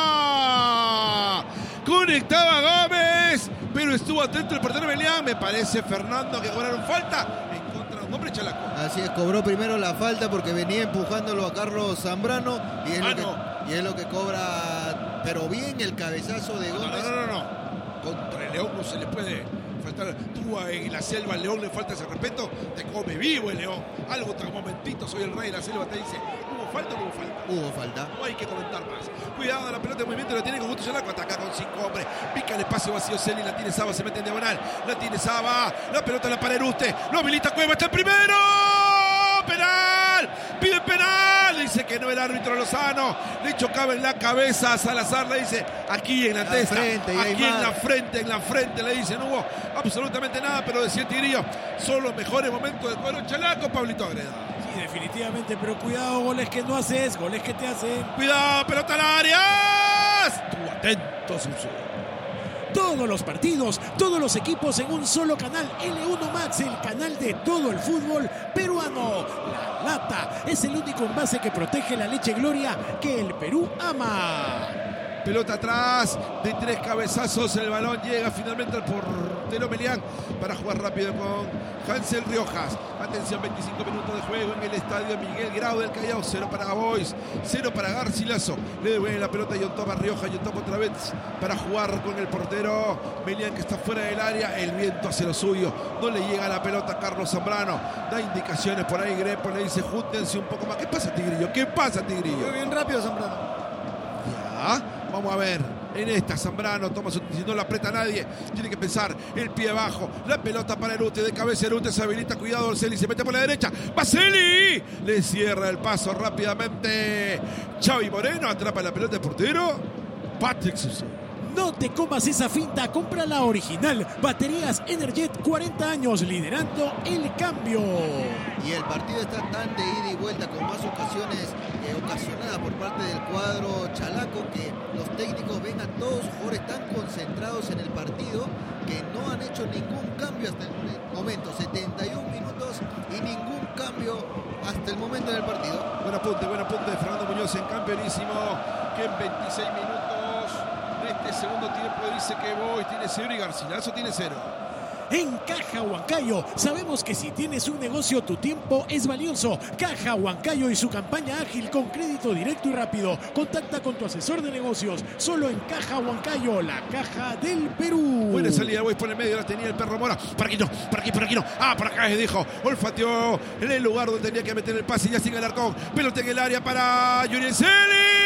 Conectaba Gómez, pero estuvo atento el portero Melián. Me parece, Fernando, que cobraron falta en contra Hombre Chalaco. Así es, cobró primero la falta porque venía empujándolo a Carlos Zambrano y es, Ah, lo, que, no. y es lo que cobra, pero bien el cabezazo de No, Gómez. no, no, no, no. Contra el León no se le puede faltar. Tú en la selva al León le falta ese respeto, te come vivo el León. Algo tan momentito, soy el rey de la selva, te dice, ¿hubo falta o no hubo falta? Hubo falta. No hay que comentar más. Cuidado, la pelota en movimiento la tiene con Gusto Chalaco. Ataca con cinco hombres. Pica el espacio vacío Celi. La tiene Saba. Se mete en diagonal. La tiene Saba. La pelota la para Eruste. Lo habilita Cueva. Está el primero. ¡Penal! Pide penal. Le dice que no el árbitro Lozano. Le chocaba en la cabeza a Salazar. Le dice aquí en la Al testa. frente, y hay aquí en más. la frente. En la frente. Le dice no hubo absolutamente nada. Pero decía el Tigrillo. Son los mejores momentos del cuadro Chalaco. Pablito Agreda. Sí, definitivamente, pero cuidado, goles que no haces, goles que te hacen. Cuidado, pelota al área. Estuvo atento, Suso. Todos los partidos, todos los equipos en un solo canal. L uno Max, el canal de todo el fútbol peruano. La Lata es el único envase que protege la leche Gloria que el Perú ama. Pelota atrás, de tres cabezazos, el balón llega finalmente al portero Melián para jugar rápido con Hansel Riojas. Atención, veinticinco minutos de juego en el estadio Miguel Grau del Callao. Cero para Gabois, cero para Garcilaso. Le devuelve la pelota a Yontoma Riojas. Yontoma otra vez para jugar con el portero Melián, que está fuera del área. El viento hace lo suyo, no le llega la pelota a Carlos Zambrano. Da indicaciones por ahí, Grepo le dice júntense un poco más. ¿Qué pasa, Tigrillo? ¿Qué pasa, Tigrillo? Muy bien rápido, Zambrano. Ya, vamos a ver. En esta Zambrano toma su, si no la aprieta nadie, tiene que pensar el pie abajo, la pelota para Erute, de cabeza Erute se habilita, cuidado Orselli, se mete por la derecha, Baseli le cierra el paso rápidamente Xavi Moreno, atrapa la pelota del portero Patrick Suso. No te comas esa finta, compra la original. Baterías Energet, cuarenta años liderando el cambio. Y el partido está tan de ida y vuelta con más ocasiones eh, ocasionadas por parte del cuadro Chalaco que los técnicos ven a todos los jugadores tan concentrados en el partido que no han hecho ningún cambio hasta el momento. setenta y un minutos y ningún cambio hasta el momento del partido. Buen apunte, buen apunte de Fernando Muñoz en campeonísimo, que en veintiséis minutos de este segundo tiempo dice que Boy tiene cero y Garcilaso tiene cero. En Caja Huancayo, sabemos que si tienes un negocio, tu tiempo es valioso. Caja Huancayo y su campaña ágil con crédito directo y rápido. Contacta con tu asesor de negocios, solo en Caja Huancayo, la caja del Perú. Buena salida, Boy por el medio, la tenía el perro Mora. Por aquí no, por aquí, por aquí no. Ah, por acá, dijo. Olfateó en el lugar donde tenía que meter el pase y ya sigue el arcón. Pelota en el área para Yurienselli.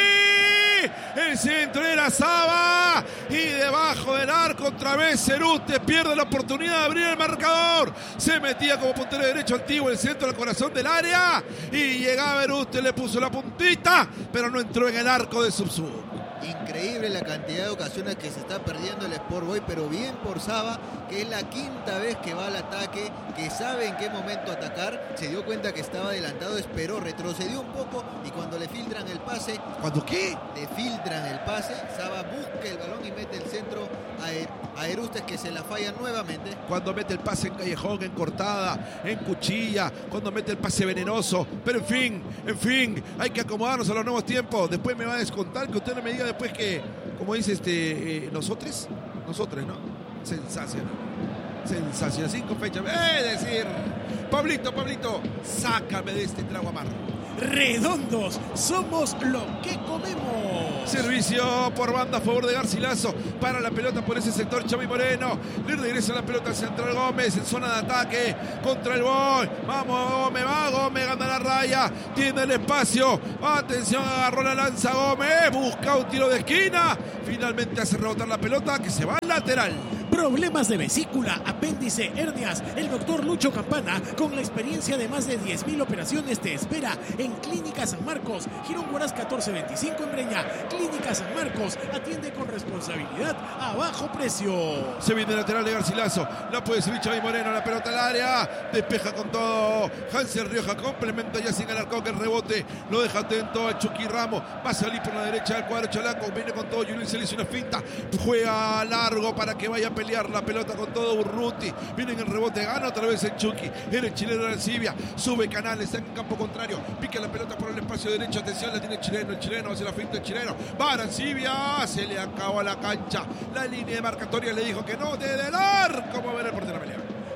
El centro era Saba y debajo del arco otra vez Cerute pierde la oportunidad de abrir el marcador. Se metía como puntero derecho antiguo el centro al corazón del área y llegaba Cerute, le puso la puntita, pero no entró en el arco de Subsub. Increíble la cantidad de ocasiones que se está perdiendo el Sport Boy, pero bien por Saba, que es la quinta vez que va al ataque, que sabe en qué momento atacar, se dio cuenta que estaba adelantado, esperó, retrocedió un poco y cuando le filtran el pase, ¿Cuándo qué? le filtran el pase, Saba busca el balón y mete el centro a, er a Erustes, que se la falla nuevamente. Cuando mete el pase en callejón, en cortada, en cuchilla, cuando mete el pase venenoso, pero en fin, en fin, hay que acomodarnos a los nuevos tiempos. Después me va a descontar que usted no me diga después que, como dice este, eh, nosotros, nosotros, ¿no? Sensacional, sensacional, cinco fechas, es decir, Pablito, Pablito, sácame de este trago amargo. Redondos, somos lo que comemos. Servicio por banda a favor de Garcilaso. Para la pelota por ese sector Xavi Moreno. Le regresa la pelota al central Gómez en zona de ataque contra el gol. Vamos Gómez, va Gómez, gana la raya. Tiene el espacio. Atención, agarró la lanza Gómez. Busca un tiro de esquina. Finalmente hace rebotar la pelota que se va al lateral. Problemas de vesícula, apéndice, hernias. El doctor Lucho Campana, con la experiencia de más de diez mil operaciones, te espera en Clínica San Marcos, Girón Huaraz catorce veinticinco en Breña. Clínica San Marcos, atiende con responsabilidad a bajo precio. Se viene el lateral de Garcilaso. La puede subir Xavi Moreno, la pelota al área. Despeja con todo. Hansel Rioja complementa ya sin ganar con el rebote. Lo deja atento a Chucky Ramos. Va a salir por la derecha del cuadro Chalaco. Viene con todo. Julio se le hizo una finta. Juega largo para que vaya a pelear la pelota con todo Urruti. Viene en el rebote. Gana otra vez el Chucky. Era el chileno de Arancibia. Sube Canales. Está en campo contrario. Pica la pelota por el espacio derecho. Atención, la tiene el chileno. El chileno hace la finta. El chileno. Va Arancibia. Se le acabó la cancha. La línea de marcatoria le dijo que no. Desde el arco. Va a ver el portero pelea.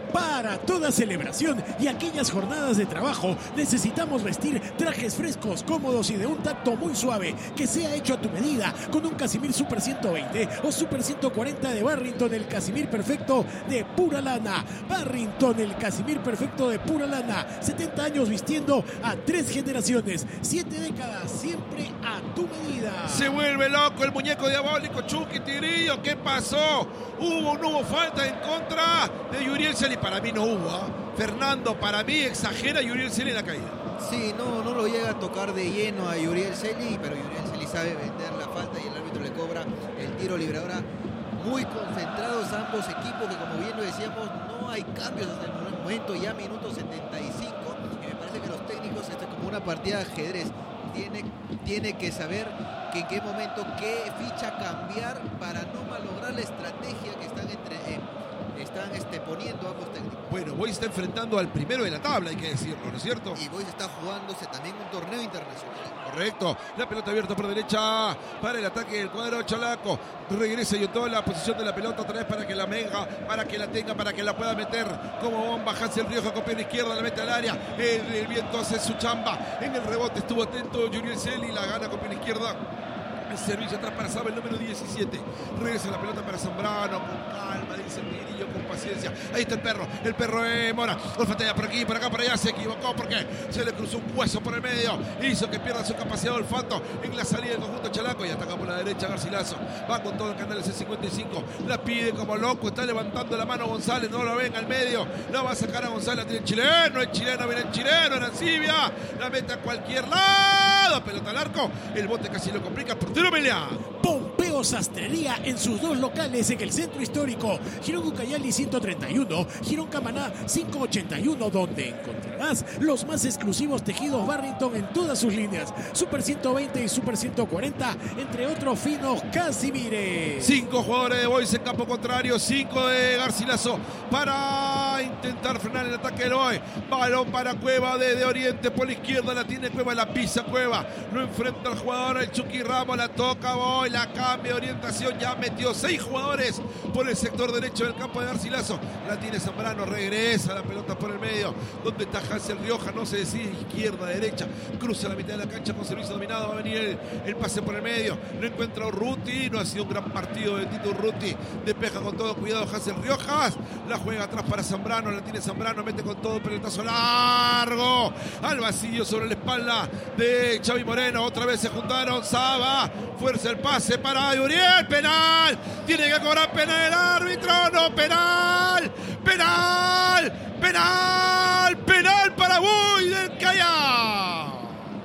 Para toda celebración y aquellas jornadas de trabajo necesitamos vestir trajes frescos, cómodos y de un tacto muy suave que sea hecho a tu medida con un Casimir Super ciento veinte o Super ciento cuarenta de Barrington, el Casimir perfecto de pura lana. Barrington, el Casimir perfecto de pura lana. setenta años vistiendo a tres generaciones, siete décadas, siempre a tu medida. Se vuelve loco el muñeco diabólico Chucky Tigrillo. ¿Qué pasó? ¿Hubo o no hubo falta en contra de Yuriel Celi? Para mí no hubo. ¿eh? Fernando, para mí exagera Yuriel Celi en la caída. Sí, no, no lo llega a tocar de lleno a Yuriel Celi, pero Yuriel Celi sabe vender la falta y el árbitro le cobra el tiro libre. Ahora muy concentrados ambos equipos, que como bien lo decíamos, no hay cambios hasta el momento, ya minuto setenta y cinco, y me parece que los técnicos, esto es como una partida de ajedrez, tiene, tiene que saber que en qué momento, qué ficha cambiar para no malograr la estrategia que están entre eh, están este, poniendo ambos técnicos. Bueno, Boys está enfrentando al primero de la tabla, hay que decirlo, ¿no es cierto? Y Boys está jugándose también un torneo internacional. Correcto, la pelota abierta por derecha para el ataque del cuadro Chalaco. Regresa y toda la posición de la pelota otra vez para que la menga, para que la tenga, para que la pueda meter como bomba. Hansel Rioja con pierna izquierda, la mete al área. El, el viento hace su chamba. En el rebote estuvo atento Yuriel Celi, la gana con pierna izquierda. El servicio atrás para Saba, el número diecisiete. Regresa la pelota para Zambrano, con calma, dice el Tigrillo, con paciencia. Ahí está el perro, el perro de Mora. Olfatea por aquí, por acá, por allá. Se equivocó porque se le cruzó un hueso por el medio. Hizo que pierda su capacidad de olfato en la salida del conjunto Chalaco. Y ataca por la derecha Garcilaso. Va con todo el canal C cincuenta y cinco. La pide como loco. Está levantando la mano González. No lo ven al medio. La va a sacar a González. Tiene el chileno. El chileno viene el chileno. En Arancibia. La mete a cualquier lado. Pelota al arco. El bote casi lo complica. Portero pelea. Pompeo Sastrería en sus dos locales en el centro histórico, Girón Ucayali ciento treinta y uno, Girón Camaná quinientos ochenta y uno, donde encontrarás los más exclusivos tejidos Barrington en todas sus líneas, Super ciento veinte y Super ciento cuarenta, entre otros finos Casimires. Cinco jugadores de Boys en campo contrario, cinco de Garcilaso para intentar frenar el ataque del Boys. Balón para Cueva desde Oriente por la izquierda, la tiene Cueva, la pisa Cueva, lo enfrenta al jugador, el Chucky Ramos, la toca Boys, la cambia de orientación, ya metió seis jugadores por el sector derecho del campo de Garcilaso. La tiene Zambrano, regresa la pelota por el medio, donde está Hansel Rioja, no se decide, izquierda, derecha, cruza la mitad de la cancha con servicio dominado, va a venir el, el pase por el medio, no encuentra a Urruti, no ha sido un gran partido de Tito Urruti, despeja con todo cuidado Hansel Riojas, la juega atrás para Zambrano, la tiene Zambrano, mete con todo, pelotazo largo, al vacío sobre la espalda de Xavi Moreno, otra vez se juntaron, Saba, fuerza el pase para Uriel, penal, tiene que cobrar penal el árbitro, no, penal, penal, penal, penal para Boys del Callao.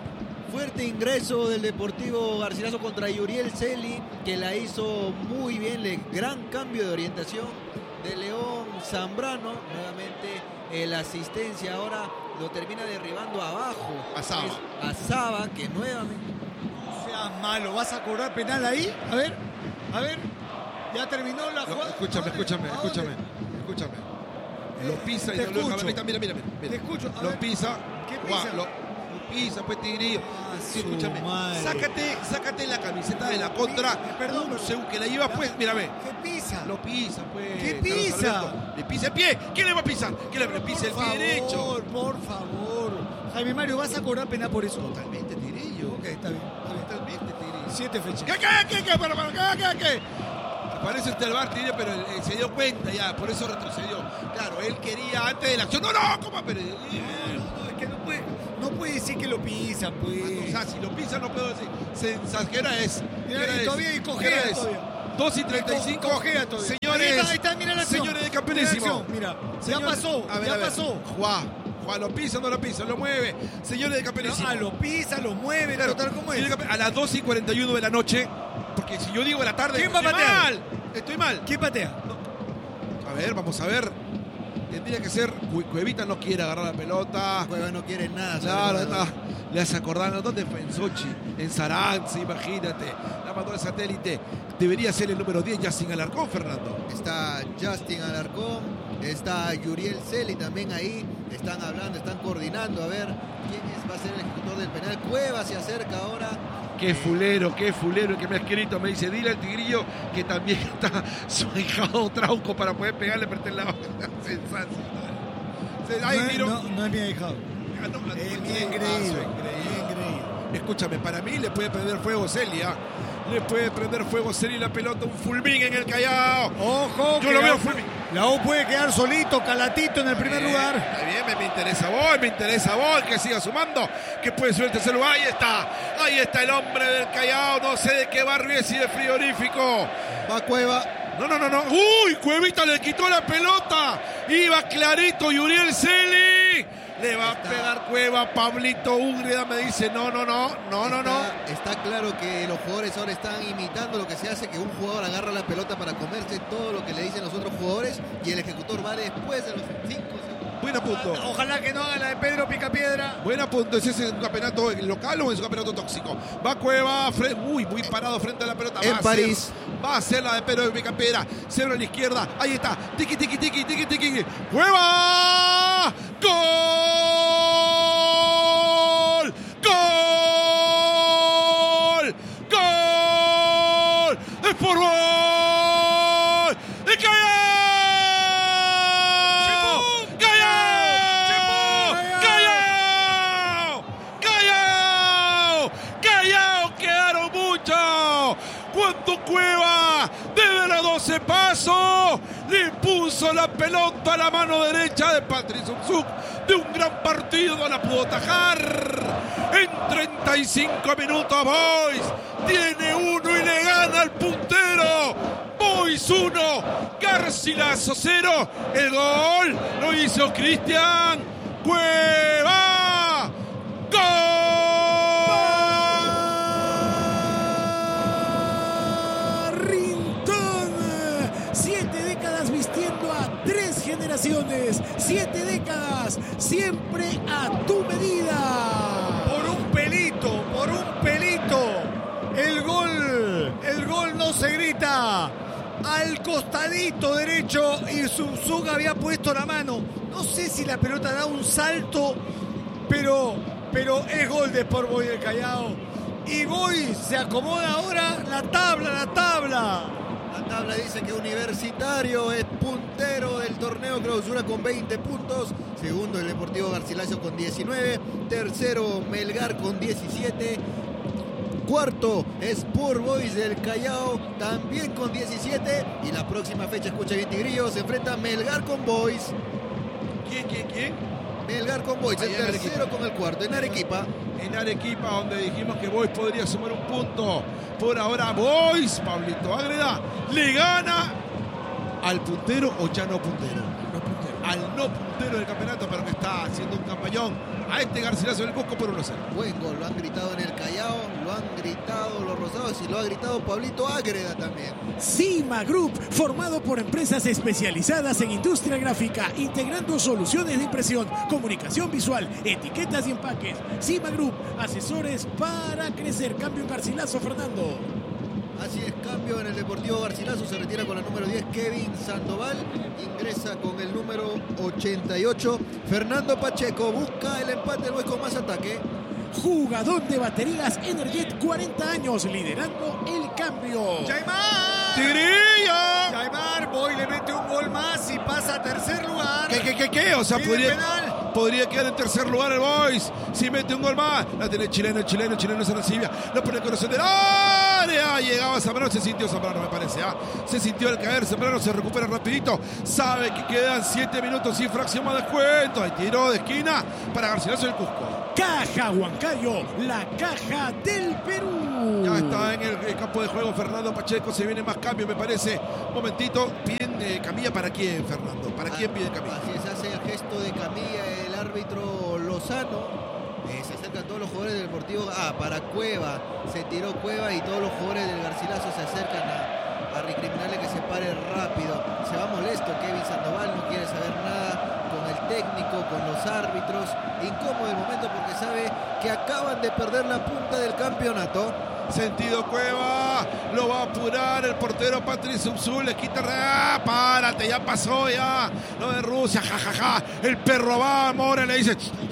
Fuerte ingreso del Deportivo Garcilaso contra Yuriel Celi, que la hizo muy bien, le, gran cambio de orientación de León Zambrano, nuevamente eh, la asistencia ahora lo termina derribando abajo a Saba, a Saba, que nuevamente seas malo, ¿vas a cobrar penal ahí? A ver, a ver, ya terminó la jugada. No, escúchame, escúchame, escúchame, escúchame. Lo pisa y te no lo deja. escucho. Mira, mira, mira, mira. Te escucho. A Lo ver. pisa. ¿Qué Guau, pisa? Lo, lo pisa, pues Tigrillo. Ah, Sí, su escúchame. madre. Sácate, sácate la camiseta de la contra. Pisa, perdón, Un segundo que la lleva, pues, mira, ve. ¿Qué pisa? Lo pisa, pues. ¿Qué Carlos pisa? Alberto. Le pisa el pie. ¿Quién le va a pisar? ¿Quién le, le pisa el Por pie derecho? favor, por favor. Jaime Mario, ¿vas a cobrar penal por eso? Totalmente, Tigrillo. Ok, está bien. Está bien. Totalmente, Tigrillo. Siete fechas. ¿Qué, qué, qué, qué? Para, para, ¿qué, qué, qué? Parece usted el bar, Tigrillo, pero eh, se dio cuenta ya, por eso retrocedió. Claro, él quería antes de la acción. No, no, ¿cómo? Pero, eh, No, es que no puede, no puede decir que lo pisan, pues. o sea, si lo pisa no puedo decir. Sensajera es. Mira, ¿qué hora y es? todavía y ¿Qué hora cojea es? todavía. dos y treinta y cinco. Cojea todavía. Señores, Ahí está, ahí está, mira la acción. señores de Mira la campeonísimo. acción, Mira, Señor- ya pasó, a ver, ya a ver. pasó. Juan, Juan, lo pisa o no lo pisa, lo mueve. Señores de campeonísimo. Ah, lo pisa, lo mueve, Claro, total, ¿cómo es? señores de campe- a las dos y cuarenta y uno de la noche, porque si yo digo de la tarde, ¿Quién va a estoy patear? mal. Estoy mal. ¿Quién patea? A ver, vamos a ver. Tendría que ser. Cu- Cuevita no quiere agarrar la pelota. Cueva no quiere nada. Claro, ¿sabes? está. Le hace acordar, ¿dónde fue? En Sochi, en Saransk, imagínate. La mandó al satélite. Debería ser el número diez, ya sin Alarcón, Fernando. Está Justin Alarcón, está Yuriel Celi también ahí. Están hablando, están coordinando a ver quién es, va a ser el ejecutor del penal. Cueva se acerca ahora. qué fulero, qué fulero, que me ha escrito, me dice, dile al Tigrillo que también está su ahijado Trauco para poder pegarle por este lado. Sensacional. Ay, no, miro. no, no es mi ahijado. Ah, no, no, Es no, mi no, engreído, ah, su engreído. Escúchame, para mí le puede prender fuego Celia. Le puede prender fuego Celia y la pelota, un fulmín en el Callao. Ojo, Yo que lo la veo U- fulmín. La U puede quedar solito, calatito en el primer Bien, lugar. Está bien, me, me interesa vos, me interesa vos, que siga sumando, que puede subir el tercer lugar. Ahí está, ahí está el hombre del Callao, no sé de qué barrio es y de frigorífico. Va Cueva. No, no, no, no. Uy, Cuevita le quitó la pelota. Iba clarito Yuriel Celi. Le va a pegar Cueva, Pablito Úgreda me dice, no, no, no, no, no, no. Está, está claro que los jugadores ahora están imitando lo que se hace, que un jugador agarra la pelota para comerse todo lo que le dicen los otros jugadores y el ejecutor va después de los cinco segundos. Buen punto. Ojalá que no haga la de Pedro Picapiedra. Buen punto. ¿Es ese un campeonato local o es un campeonato tóxico? Va Cueva, fre- uy, muy parado frente a la pelota. En va a París. Ser, va a ser la de Pedro de Picapiedra. Cero a la izquierda. Ahí está. Tiki, tiki, tiki, tiki, tiki. ¡Cueva! ¡Gol! ¡Gol! ¡Gol! ¡Es por gol! ¡Y Callao! ¡Callao! ¡Callao! ¡Callao! ¡Callao! ¡Quedaron mucho! Cuando Cueva desde los doce pasos le puso la pelota a la mano derecha de Patricio Umzuk, de un gran partido no la pudo atajar. En treinta y cinco minutos Boys tiene uno y le gana al puntero. Boys uno, Garcilaso cero. El gol lo hizo Cristian Cueva. ¡Gol! Siete décadas vistiendo a tres generaciones. Siete décadas, siempre a tu medida. Por un pelito, por un pelito. El gol, el gol no se grita. Al costadito derecho y Umzuk había puesto la mano. No sé si la pelota da un salto, pero, pero es gol de Sport Boys del Callao. Y Boys se acomoda ahora la tabla, la tabla. La tabla dice que Universitario es puntero del torneo clausura con veinte puntos. Segundo el Deportivo Garcilaso con diecinueve. Tercero Melgar con diecisiete. Cuarto Sport Boys del Callao también con diecisiete. Y la próxima fecha, escucha bien Tigrillo, se enfrenta Melgar con Boys. ¿Quién, quién, quién? Melgar con Boys, el Allá en tercero Arequipa. con el cuarto en Arequipa. En Arequipa, donde dijimos que Boys podría sumar un punto. Por ahora, Boys, Pablito Ágreda, le gana al puntero o ya no puntero. No puntero. Al no puntero del campeonato, pero que está haciendo un campañón a este Garcilaso del Cusco por uno cero. Buen gol, lo han gritado en el Callao, lo han gritado los rosados y lo ha gritado Pablito Ágreda también. Cima Group, formado por empresas especializadas en industria gráfica, integrando soluciones de impresión, comunicación visual, etiquetas y empaques. Cima Group, asesores para crecer. Cambio en Garcilaso, Fernando. Así es, cambio en el Deportivo Garcilaso, se retira con la número diez Kevin Sandoval, ingresa con el número ochenta y ocho Fernando Pacheco, busca el empate del Boys con más ataque. Jugador de baterías Energet, cuarenta años, liderando el cambio. ¡Yaimar! ¡Tigrillo! Yaimar, Boy le mete un gol más y pasa a tercer lugar. ¿Qué, qué, qué, qué? O sea, Pide podría, penal. podría quedar en tercer lugar el Boys. Si mete un gol más, la tiene el chileno, el chileno, el chileno se recibe. Lo pone el corazón del área. Llegaba Zambrano, se sintió Zambrano, me parece. ¿ah? Se sintió al caer, Zambrano se recupera rapidito. Sabe que quedan siete minutos sin fracción más descuento. Hay tiro de esquina para Garcilaso del Cusco. Caja Huancayo, la caja del Perú. Ya está en el, el campo de juego Fernando Pacheco. Se viene más cambio, me parece. Un momentito. Piden eh, camilla para quién, Fernando. ¿Para quién piden camilla? Así es, hace el gesto de camilla el árbitro Lozano. Eh, se acercan todos los jugadores del Deportivo. Ah, para Cueva. Se tiró Cueva y todos los jugadores del Garcilaso se acercan a, a recriminarle que se pare rápido. Se va molesto Kevin Sandoval, no quiere saber nada con el técnico, con los árbitros. Incómodo el momento porque sabe que acaban de perder la punta del campeonato. Sentido Cueva, lo va a apurar el portero Patricio Umzuk, le quita, ¡ah, párate, ya pasó ya, lo de Rusia, jajaja, ja, ja. El perro va, Mora le dice,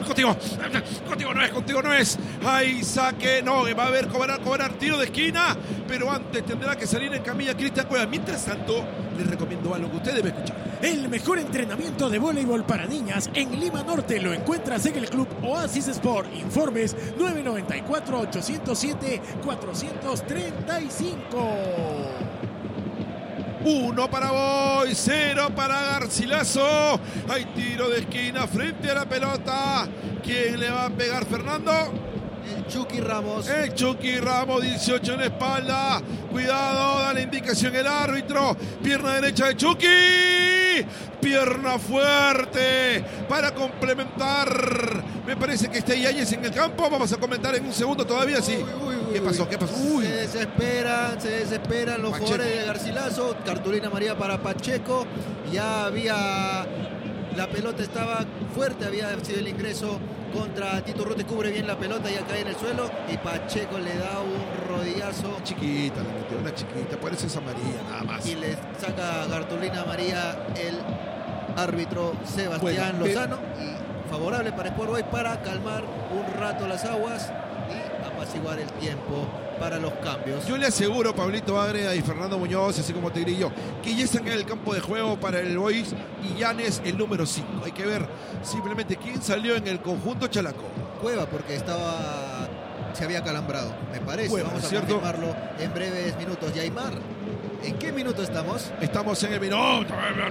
contigo, contigo no es, contigo no es. Ahí saque, no, va a haber cobrar, cobrar tiro de esquina, pero antes tendrá que salir en camilla Cristian Cueva. Mientras tanto, les recomiendo algo que usted debe escuchar. El mejor entrenamiento de voleibol para niñas en Lima Norte lo encuentras en el Club Oasis Sport. Informes nueve nueve cuatro, ocho cero siete, cuatro tres cinco. Uno para Boy, cero para Garcilaso. Hay tiro de esquina frente a la pelota. ¿Quién le va a pegar, Fernando? El Chucky Ramos. El Chucky Ramos, dieciocho en la espalda. Cuidado, da la indicación el árbitro. Pierna derecha de Chucky. Pierna fuerte para complementar. Me parece que está Yáñez en el campo. Vamos a comentar en un segundo todavía, sí. Uy, uy, uy, ¿Qué pasó? ¿Qué pasó? Uy. Se desesperan, se desesperan los Pacheco. jugadores de Garcilaso. Cartulina amarilla para Pacheco. Ya había... La pelota estaba fuerte, había sido el ingreso contra Tito Rute, cubre bien la pelota, ya cae en el suelo y Pacheco le da un rodillazo. Chiquita, le metió una chiquita, parece esa María, nada más. Y le saca cartulina amarilla el árbitro Sebastián Bueno, Lozano. Y favorable para Sport Boys para calmar un rato las aguas y apaciguar el tiempo para los cambios. Yo le aseguro, Pablito Agreda y Fernando Muñoz, así como Tigrillo, que ya están en el campo de juego para el Boys y Yanes el número cinco. Hay que ver simplemente quién salió en el conjunto Chalaco. Cueva, porque estaba se había calambrado, me parece. Cueva, Vamos a ¿cierto? confirmarlo en breves minutos. Y Aymar, ¿en qué minuto estamos? Estamos en el minuto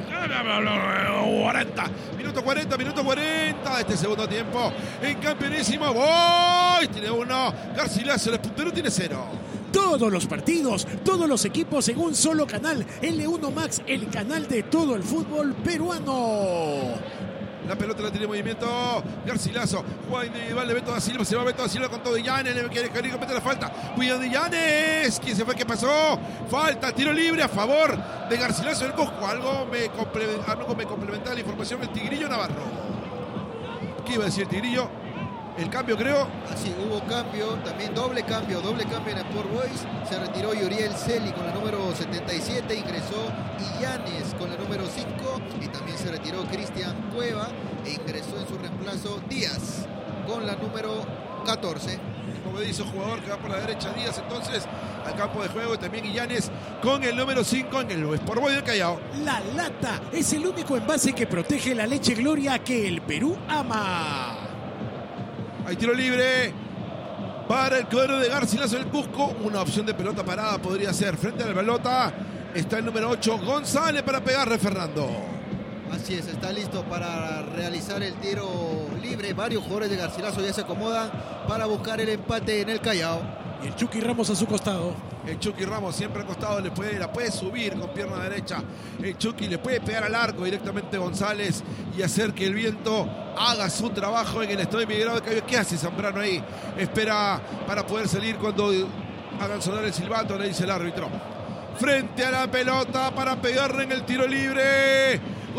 cuarenta. Minuto cuarenta, minuto cuarenta de este segundo tiempo. En campeonísimo, Boys tiene uno. Garcilaso, el puntero, tiene cero. Todos los partidos, todos los equipos en un solo canal. L uno Max, el canal de todo el fútbol peruano. La pelota la tiene en movimiento. Garcilaso. Juega individual de Beto da Silva. Se va Beto da Silva con todo. Yanes le quiere que comete la falta. Cuidado de Yanes. ¿Quién se fue? ¿Qué pasó? Falta. Tiro libre a favor de Garcilaso del Cusco. Algo me, complementa, algo me complementa la información del Tigrillo Navarro. ¿Qué iba a decir el Tigrillo? El cambio, creo. Así, hubo cambio, también doble cambio, doble cambio en Sport Boys. Se retiró Yuriel Celi con la número setenta y siete, ingresó Illanes con la número cinco y también se retiró Cristian Cueva e ingresó en su reemplazo Díaz con la número catorce. Como dice un jugador que va por la derecha, Díaz entonces al campo de juego y también Illanes con el número cinco en el Sport Boys del Callao. La lata es el único envase que protege la leche Gloria que el Perú ama. Hay tiro libre para el cuadro de Garcilaso del Cusco. Una opción de pelota parada podría ser. Frente a la pelota está el número ocho, González, para pegarle, Fernando. Así es, está listo para realizar el tiro libre. Varios jugadores de Garcilaso ya se acomodan para buscar el empate en el Callao. Y el Chucky Ramos a su costado. El Chucky Ramos siempre acostado, le puede, la puede subir con pierna derecha. El Chucky le puede pegar al arco directamente a González y hacer que el viento haga su trabajo en el estadio Miguel de Cabello. ¿Qué hace Zambrano ahí? Espera para poder salir cuando hagan sonar el silbato, le dice el árbitro. Frente a la pelota para pegarle en el tiro libre.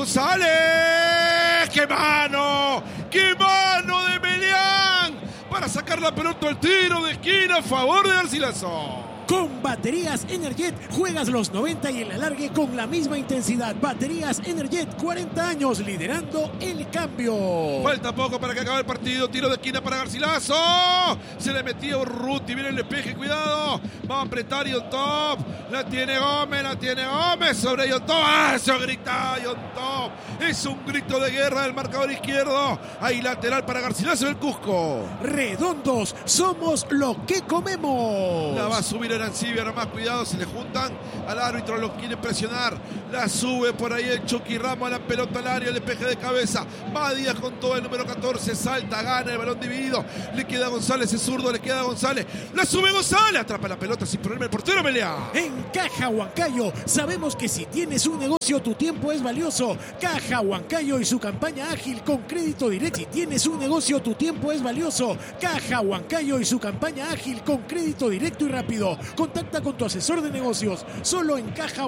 ¡González! ¡Qué mano! ¡Qué mano de Melián! Para sacar la pelota al tiro de esquina a favor de Garcilaso. Con baterías Energet juegas los noventa y el alargue con la misma intensidad. Baterías Energet, cuarenta años liderando el cambio. Falta poco para que acabe el partido. Tiro de esquina para Garcilaso. Se le metió Urruti. Viene el despeje. Cuidado. Va a apretar Yon Top. La tiene Gómez. La tiene Gómez sobre Yon Top. ¡Ah! Eso grita Yon Top. Es un grito de guerra del marcador izquierdo. Ahí lateral para Garcilaso del Cusco. Redondos. Somos lo que comemos. La va a subir Arancibia, nomás cuidado, se le juntan al árbitro, lo quiere presionar, la sube por ahí el Chucky Ramos, la pelota al área, el despeje de cabeza, va Díaz con todo el número catorce, salta, gana el balón dividido, le queda a González, es zurdo, le queda a González, la sube González, atrapa la pelota sin problema el portero Melea. En Caja Huancayo sabemos que si tienes un negocio tu tiempo es valioso. Caja Huancayo y su campaña ágil con crédito directo. Si tienes un negocio tu tiempo es valioso. Caja Huancayo y su campaña ágil con crédito directo y rápido. Contacta con tu asesor de negocios solo en Caja